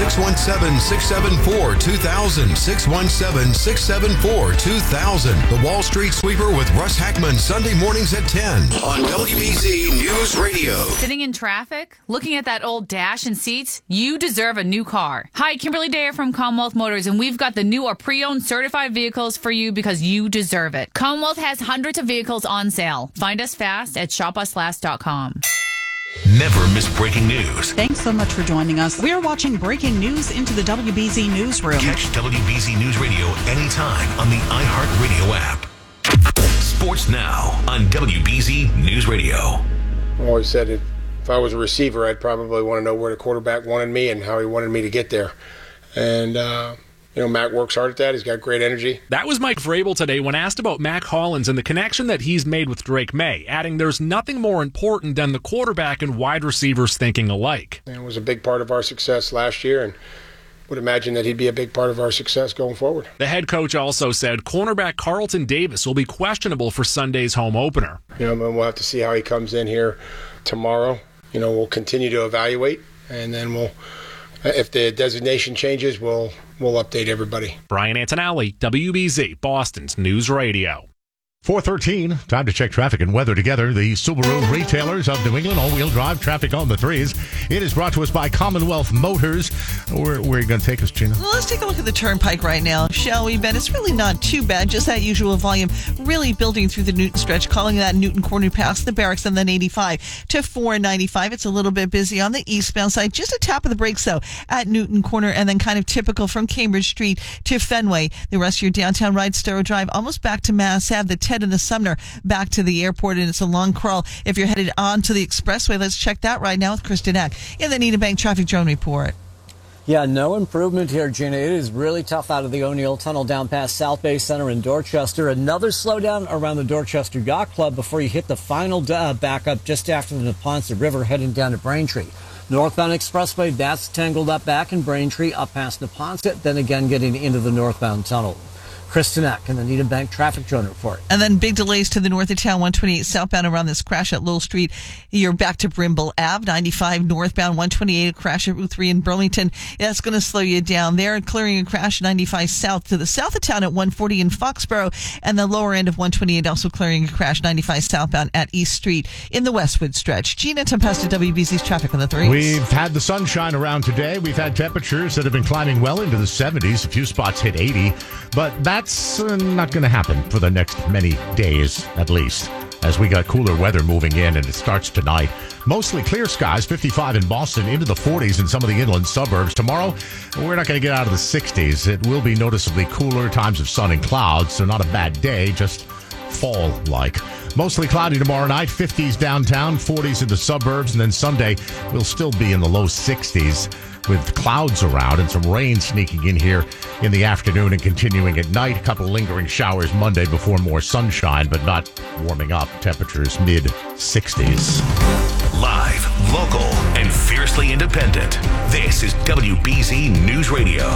Speaker 21: 617-674-2000. 617-674-2000. The Wall Street Sweeper with Russ Hackman, Sunday mornings at 10 on WBZ News Radio.
Speaker 12: Sitting in traffic? Looking at that old dash and seats? You deserve a new car. Hi, Kimberly Dare from Commonwealth Motors, and we've got the new or pre-owned certified vehicles for you because you deserve it. Commonwealth has hundreds of vehicles on sale. Find us fast at shopuslast.com.
Speaker 21: Never miss breaking news.
Speaker 13: Thanks so much for joining us. We're watching breaking news into the WBZ Newsroom.
Speaker 21: Catch WBZ News Radio anytime on the iHeartRadio app. Sports Now on WBZ News Radio.
Speaker 14: I always said if I was a receiver, I'd probably want to know where the quarterback wanted me and how he wanted me to get there. And, Mac works hard at that. He's got great energy.
Speaker 15: That was Mike Vrabel today when asked about Mac Hollins and the connection that he's made with Drake May, adding there's nothing more important than the quarterback and wide receivers thinking alike.
Speaker 14: It was a big part of our success last year, and would imagine that he'd be a big part of our success going forward.
Speaker 15: The head coach also said cornerback Carlton Davis will be questionable for Sunday's home opener.
Speaker 14: We'll have to see how he comes in here tomorrow. We'll continue to evaluate, and then if the designation changes, we'll update everybody.
Speaker 15: Brian Antonelli, WBZ, Boston's News Radio.
Speaker 3: 4:13, time to check traffic and weather together. The Subaru retailers of New England, all-wheel drive traffic on the threes. It is brought to us by Commonwealth Motors. Where are you going to take us, Gina?
Speaker 5: Well, let's take a look at the turnpike right now, shall we, Ben? It's really not too bad, just that usual volume really building through the Newton stretch, calling that Newton Corner past the barracks and then 85 to 495. It's a little bit busy on the eastbound side, just a tap of the brakes, though, at Newton Corner, and then kind of typical from Cambridge Street to Fenway. The rest of your downtown ride, Storrow Drive, almost back to Mass Ave, the Ted and the Sumner back to the airport, and it's a long crawl if you're headed on to the expressway. Let's check that right now with Kristen Eck in the Needham Bank Traffic Drone Report.
Speaker 7: Yeah, no improvement here, Gina. It is really tough out of the O'Neill Tunnel down past South Bay Center in Dorchester. Another slowdown around the Dorchester Yacht Club before you hit the final backup just after the Neponset River heading down to Braintree. Northbound Expressway, that's tangled up back in Braintree up past Neponset, then again getting into the northbound tunnel. Kristen Eck in the Needham Bank Traffic Drone Report.
Speaker 5: And then big delays to the north of town, 128 southbound around this crash at Lowell Street. You're back to Brimble Ave, 95 northbound, 128 a crash at Route 3 in Burlington. That's going to slow you down there. Clearing a crash 95 south to the south of town at 140 in Foxborough. And the lower end of 128 also clearing a crash 95 southbound at East Street in the Westwood stretch. Gina Tempesta, WBZ's traffic on the threes.
Speaker 3: We've had the sunshine around today. We've had temperatures that have been climbing well into the 70s. A few spots hit 80. But that's not going to happen for the next many days, at least, as we got cooler weather moving in, and it starts tonight. Mostly clear skies, 55 in Boston, into the 40s in some of the inland suburbs. Tomorrow, we're not going to get out of the 60s. It will be noticeably cooler, times of sun and clouds, so not a bad day, just fall-like. Mostly cloudy tomorrow night, 50s downtown, 40s in the suburbs, and then Sunday we'll still be in the low 60s with clouds around and some rain sneaking in here in the afternoon and continuing at night. A couple lingering showers Monday before more sunshine, but not warming up. Temperatures mid-60s.
Speaker 21: Live, local, and fiercely independent. This is WBZ News Radio.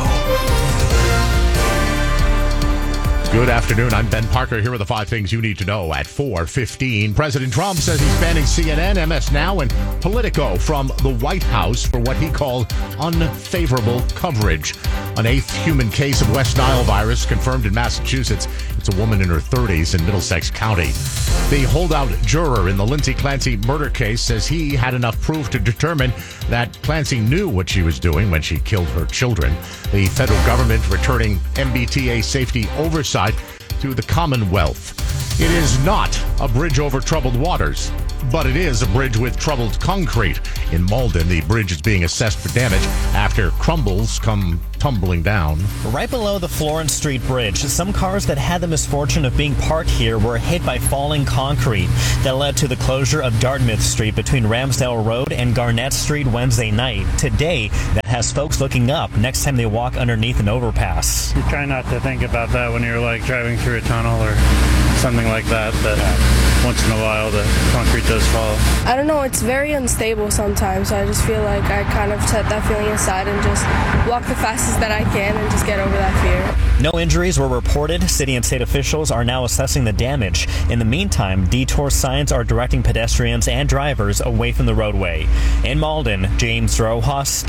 Speaker 3: Good afternoon. I'm Ben Parker here with the 5 things you need to know at 4:15. President Trump says he's banning CNN, MS Now, and Politico from the White House for what he called unfavorable coverage. An 8th human case of West Nile virus confirmed in Massachusetts. It's a woman in her 30s in Middlesex County. The holdout juror in the Lindsay Clancy murder case says he had enough proof to determine that Clancy knew what she was doing when she killed her children. The federal government returning MBTA safety oversight to the Commonwealth. It is not a bridge over troubled waters, but it is a bridge with troubled concrete. In Malden, the bridge is being assessed for damage after crumbles come tumbling down.
Speaker 1: Right below the Florence Street Bridge, some cars that had the misfortune of being parked here were hit by falling concrete. That led to the closure of Dartmouth Street between Ramsdale Road and Garnett Street Wednesday night. Today, that has folks looking up next time they walk underneath an overpass.
Speaker 2: You try not to think about that when you're like driving through a tunnel or something like that, but once in a while the concrete does fall.
Speaker 4: I don't know, it's very unstable sometimes. I just feel like I kind of set that feeling aside and just walk the fastest that I can and just get over that fear.
Speaker 1: No injuries were reported. City and state officials are now assessing the damage. In the meantime, detour signs are directing pedestrians and drivers away from the roadway. In Malden, James Rojas,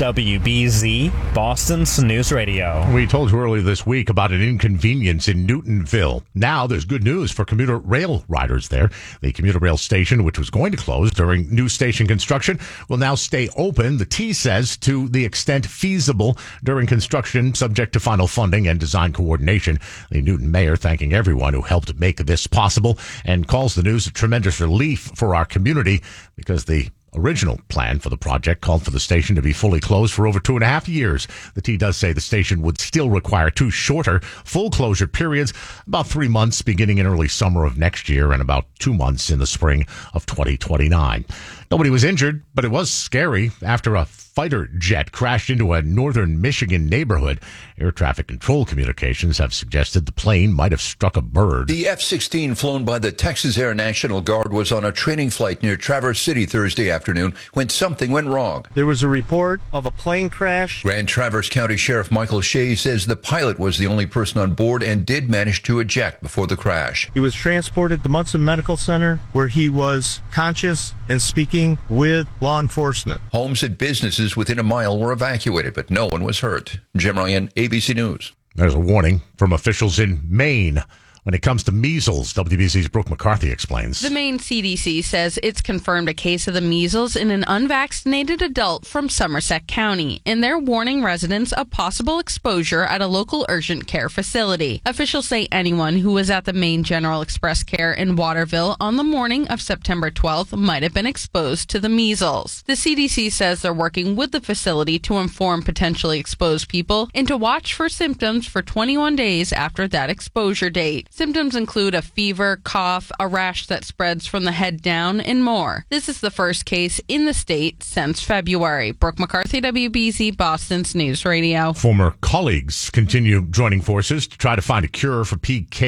Speaker 1: WBZ, Boston's News Radio.
Speaker 3: We told you earlier this week about an inconvenience in Newtonville. Now there's good news for commuter rail riders there. The commuter rail station, which was going to close during new station construction, will now stay open, the T says, to the extent feasible during construction, subject to final funding and design coordination. The Newton mayor thanking everyone who helped make this possible and calls the news a tremendous relief for our community because the original plan for the project called for the station to be fully closed for over 2.5 years. The T does say the station would still require 2 shorter full closure periods, about 3 months beginning in early summer of next year and about 2 months in the spring of 2029. Nobody was injured, but it was scary after a fighter jet crashed into a northern Michigan neighborhood. Air traffic control communications have suggested the plane might have struck a bird.
Speaker 8: The F-16 flown by the Texas Air National Guard was on a training flight near Traverse City Thursday afternoon when something went wrong.
Speaker 9: There was a report of a plane crash.
Speaker 8: Grand Traverse County Sheriff Michael Shea says the pilot was the only person on board and did manage to eject before the crash.
Speaker 9: He was transported to Munson Medical Center where he was conscious and speaking with law enforcement.
Speaker 8: Homes and businesses within a mile were evacuated, but no one was hurt. Jim Ryan, ABC News.
Speaker 3: There's a warning from officials in Maine when it comes to measles. WBC's Brooke McCarthy explains.
Speaker 16: The Maine CDC says it's confirmed a case of the measles in an unvaccinated adult from Somerset County, and they're warning residents of possible exposure at a local urgent care facility. Officials say anyone who was at the Maine General Express Care in Waterville on the morning of September 12th might have been exposed to the measles. The CDC says they're working with the facility to inform potentially exposed people and to watch for symptoms for 21 days after that exposure date. Symptoms include a fever, cough, a rash that spreads from the head down, and more. This is the first case in the state since February. Brooke McCarthy, WBZ, Boston's News Radio.
Speaker 3: Former colleagues continue joining forces to try to find a cure for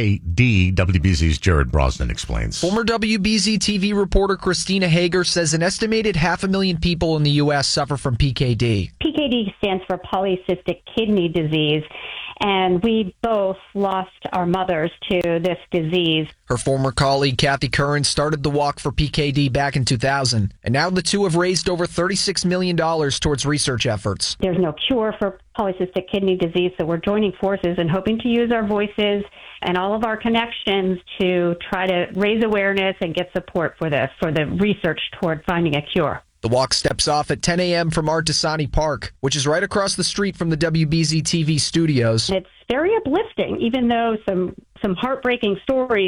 Speaker 3: PKD. WBZ's Jared Brosnan explains.
Speaker 17: Former WBZ TV reporter Christina Hager says an estimated 500,000 people in the U.S. suffer from PKD.
Speaker 18: PKD stands for polycystic kidney disease, and we both lost our mothers to this disease.
Speaker 17: Her former colleague Kathy Curran started the Walk for PKD back in 2000, and now the two have raised over $36 million towards research efforts.
Speaker 18: There's no cure for polycystic kidney disease, so we're joining forces and hoping to use our voices and all of our connections to try to raise awareness and get support for this, for the research toward finding a cure.
Speaker 17: The walk steps off at 10 a.m. from Artesani Park, which is right across the street from the WBZ TV studios.
Speaker 18: It's very uplifting, even though some heartbreaking stories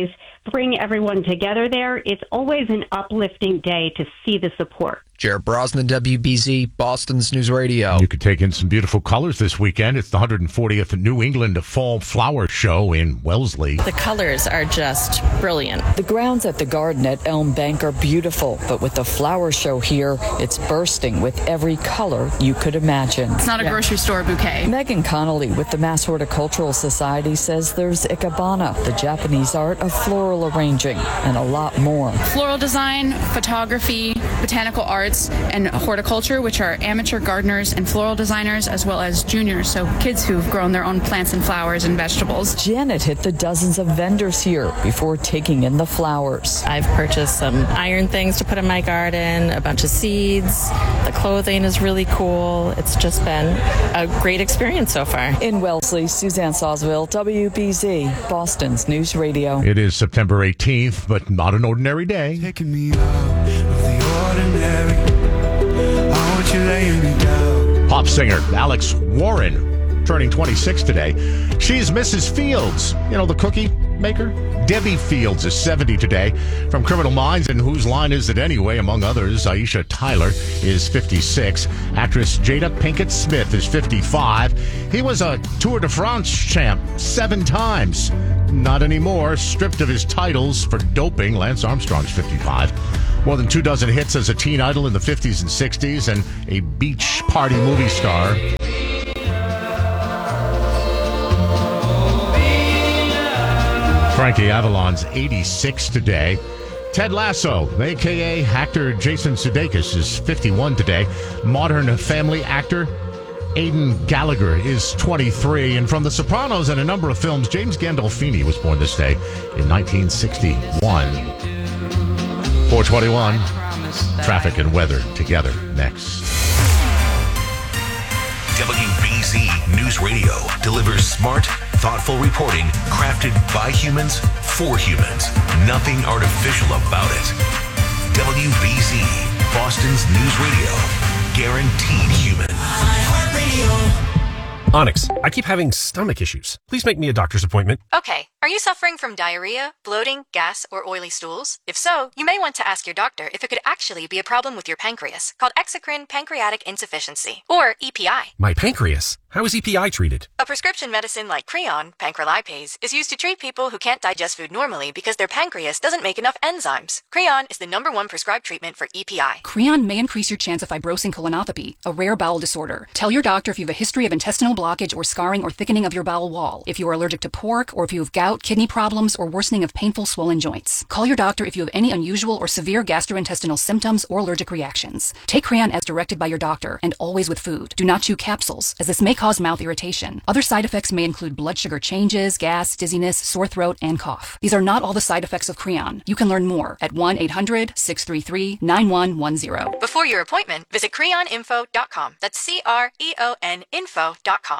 Speaker 18: bring everyone together there. It's always an uplifting day to see the support.
Speaker 17: Jared Brosnan, WBZ, Boston's News Radio.
Speaker 3: You could take in some beautiful colors this weekend. It's the 140th New England Fall Flower Show in Wellesley.
Speaker 6: The colors are just brilliant.
Speaker 19: The grounds at the garden at Elm Bank are beautiful, but with the flower show here, it's bursting with every color you could imagine.
Speaker 6: It's not a grocery store bouquet.
Speaker 19: Megan Connolly with the Mass Horticultural Society says there's ikebana, the Japanese art of floral arranging, and a lot more.
Speaker 6: Floral design, photography, botanical arts, and horticulture, which are amateur gardeners and floral designers, as well as juniors, so kids who've grown their own plants and flowers and vegetables.
Speaker 19: Janet hit the dozens of vendors here before taking in the flowers.
Speaker 6: I've purchased some iron things to put in my garden, a bunch of seeds. The clothing is really cool. It's just been a great experience so far.
Speaker 19: In Wellesley, Suzanne Sawsville, WBZ, Boston's News Radio.
Speaker 3: It is September 18th, but not an ordinary day.
Speaker 20: Taking me out of the ordinary. I want you laying me down.
Speaker 3: Pop singer Alex Warren turning 26 today. She's Mrs. Fields, you know, the cookie maker. Debbie Fields is 70 today. From Criminal Minds and Whose Line Is It Anyway, among others, Aisha Tyler is 56. Actress Jada Pinkett Smith is 55. He was a Tour de France champ 7 times. Not anymore. Stripped of his titles for doping. Lance Armstrong's 55. More than 24 hits as a teen idol in the 50s and 60s, and a beach party movie star. Frankie Avalon's 86 today. Ted Lasso, a.k.a. actor Jason Sudeikis, is 51 today. Modern Family actor Aidan Gallagher is 23. And from The Sopranos and a number of films, James Gandolfini was born this day in 1961. 421. Traffic and weather together next.
Speaker 21: WBZ News Radio delivers smart, thoughtful reporting crafted by humans for humans. Nothing artificial about it. WBZ, Boston's News Radio. Guaranteed human.
Speaker 6: Onyx, I keep having stomach issues. Please make me a doctor's appointment.
Speaker 19: Okay. Are you suffering from diarrhea, bloating, gas, or oily stools? If so, you may want to ask your doctor if it could actually be a problem with your pancreas, called exocrine pancreatic insufficiency, or EPI.
Speaker 6: My pancreas? How is EPI treated?
Speaker 19: A prescription medicine like Creon, pancrelipase, is used to treat people who can't digest food normally because their pancreas doesn't make enough enzymes. Creon is the #1 prescribed treatment for EPI.
Speaker 22: Creon may increase your chance of fibrosing colonopathy, a rare bowel disorder. Tell your doctor if you have a history of intestinal blockage or scarring or thickening of your bowel wall, if you are allergic to pork, or if you have gout, kidney problems, or worsening of painful swollen joints. Call your doctor if you have any unusual or severe gastrointestinal symptoms or allergic reactions. Take Creon as directed by your doctor, and always with food. Do not chew capsules, as this may cause mouth irritation. Other side effects may include blood sugar changes, gas, dizziness, sore throat, and cough. These are not all the side effects of Creon. You can learn more at 1-800-633-9110.
Speaker 19: Before your appointment, visit creoninfo.com. That's CREON info.com.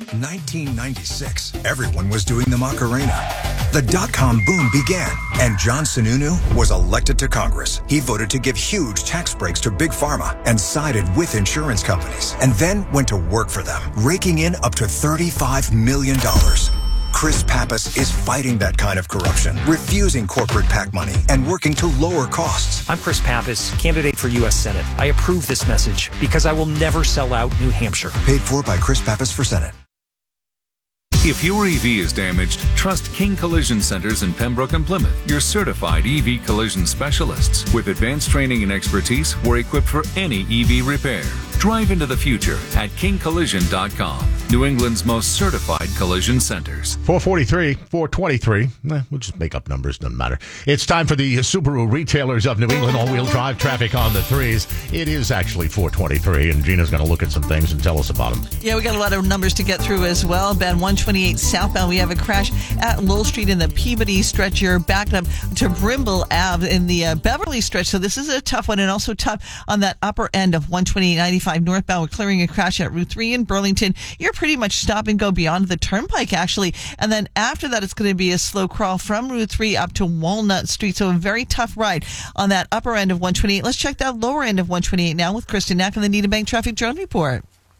Speaker 23: 1996, everyone was doing the Macarena. The dot-com boom began, and John Sununu was elected to Congress. He voted to give huge tax breaks to Big Pharma and sided with insurance companies, and then went to work for them, raking in up to $35 million. Chris Pappas is fighting that kind of corruption, refusing corporate PAC money, and working to lower costs.
Speaker 24: I'm Chris Pappas, candidate for U.S. Senate. I approve this message because I will never sell out New Hampshire.
Speaker 23: Paid for by Chris Pappas for Senate.
Speaker 25: If your EV is damaged, trust King Collision Centers in Pembroke and Plymouth, your certified EV collision specialists. With advanced training and expertise, we're equipped for any EV repair. Drive into the future at kingcollision.com. New England's most certified collision centers.
Speaker 3: 443, 423. We'll just make up numbers, doesn't matter. It's time for the Subaru Retailers of New England all-wheel drive traffic on the threes. It is actually 423, and Gina's going to look at some things and tell us about them.
Speaker 5: Yeah, we got a lot of numbers to get through as well. Ben, 128 southbound, we have a crash at Lowell Street in the Peabody stretch. You're backed up to Brimble Ave in the Beverly stretch. So this is a tough one, and also tough on that upper end of 128.95 northbound. We're clearing a crash at Route 3 in Burlington. You're pretty much stop and go beyond the turnpike, actually. And then after that, it's going to be a slow crawl from Route 3 up to Walnut Street. So a very tough ride on that upper end of 128. Let's check that lower end of 128 now with Kristen Knack on the Needham Bank Traffic Drone Report.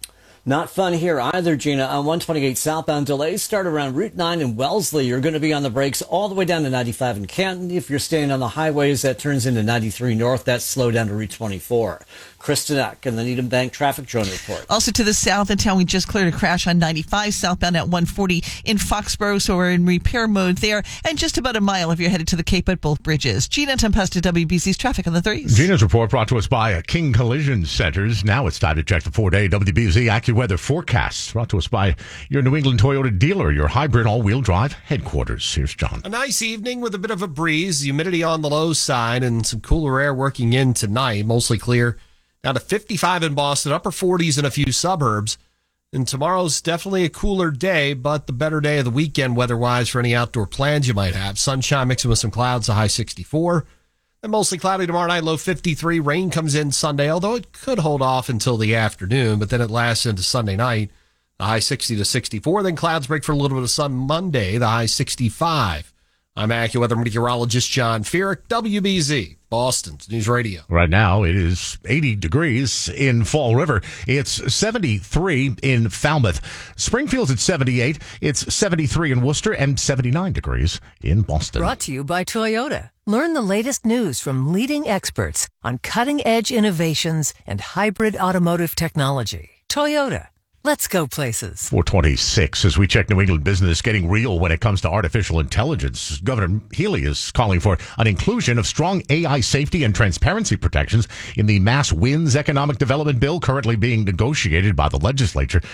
Speaker 7: Not fun here either, Gina. On 128 southbound, delays start around Route 9 in Wellesley. You're going to be on the brakes all the way down to 95 in Canton. If you're staying on the highways, that turns into 93 north. That's slow down to Route 24. Kristen Eck and the Needham Bank Traffic Drone Report.
Speaker 5: Also to the south in town, we just cleared a crash on 95 southbound at 140 in Foxborough, so we're in repair mode there. And just about a mile if you're headed to the Cape at both bridges. Gina Tempesta, WBC's Traffic on the 3s.
Speaker 3: Gina's report brought to us by King Collision Centers. Now it's time to check the 4-day WBZ AccuWeather forecast. Brought to us by your New England Toyota dealer, your hybrid all-wheel drive headquarters. Here's John.
Speaker 10: A nice evening with a bit of a breeze, humidity on the low side, and some cooler air working in tonight. Mostly clear. Down to 55 in Boston, upper 40s in a few suburbs. And tomorrow's definitely a cooler day, but the better day of the weekend weather-wise for any outdoor plans you might have. Sunshine mixing with some clouds, a high 64. And mostly cloudy tomorrow night, low 53. Rain comes in Sunday, although it could hold off until the afternoon, but then it lasts into Sunday night, the high 60 to 64. Then clouds break for a little bit of sun Monday, the high 65. I'm AccuWeather meteorologist John Feerick, WBZ, Boston's News Radio.
Speaker 3: Right now, it is 80 degrees in Fall River. It's 73 in Falmouth. Springfield's at 78. It's 73 in Worcester and 79 degrees in Boston.
Speaker 11: Brought to you by Toyota. Learn the latest news from leading experts on cutting-edge innovations and hybrid automotive technology. Toyota. Let's go places.
Speaker 3: 426, as we check New England business getting real when it comes to artificial intelligence. Governor Healy is calling for an inclusion of strong AI safety and transparency protections in the Mass Winds Economic Development Bill currently being negotiated by the legislature.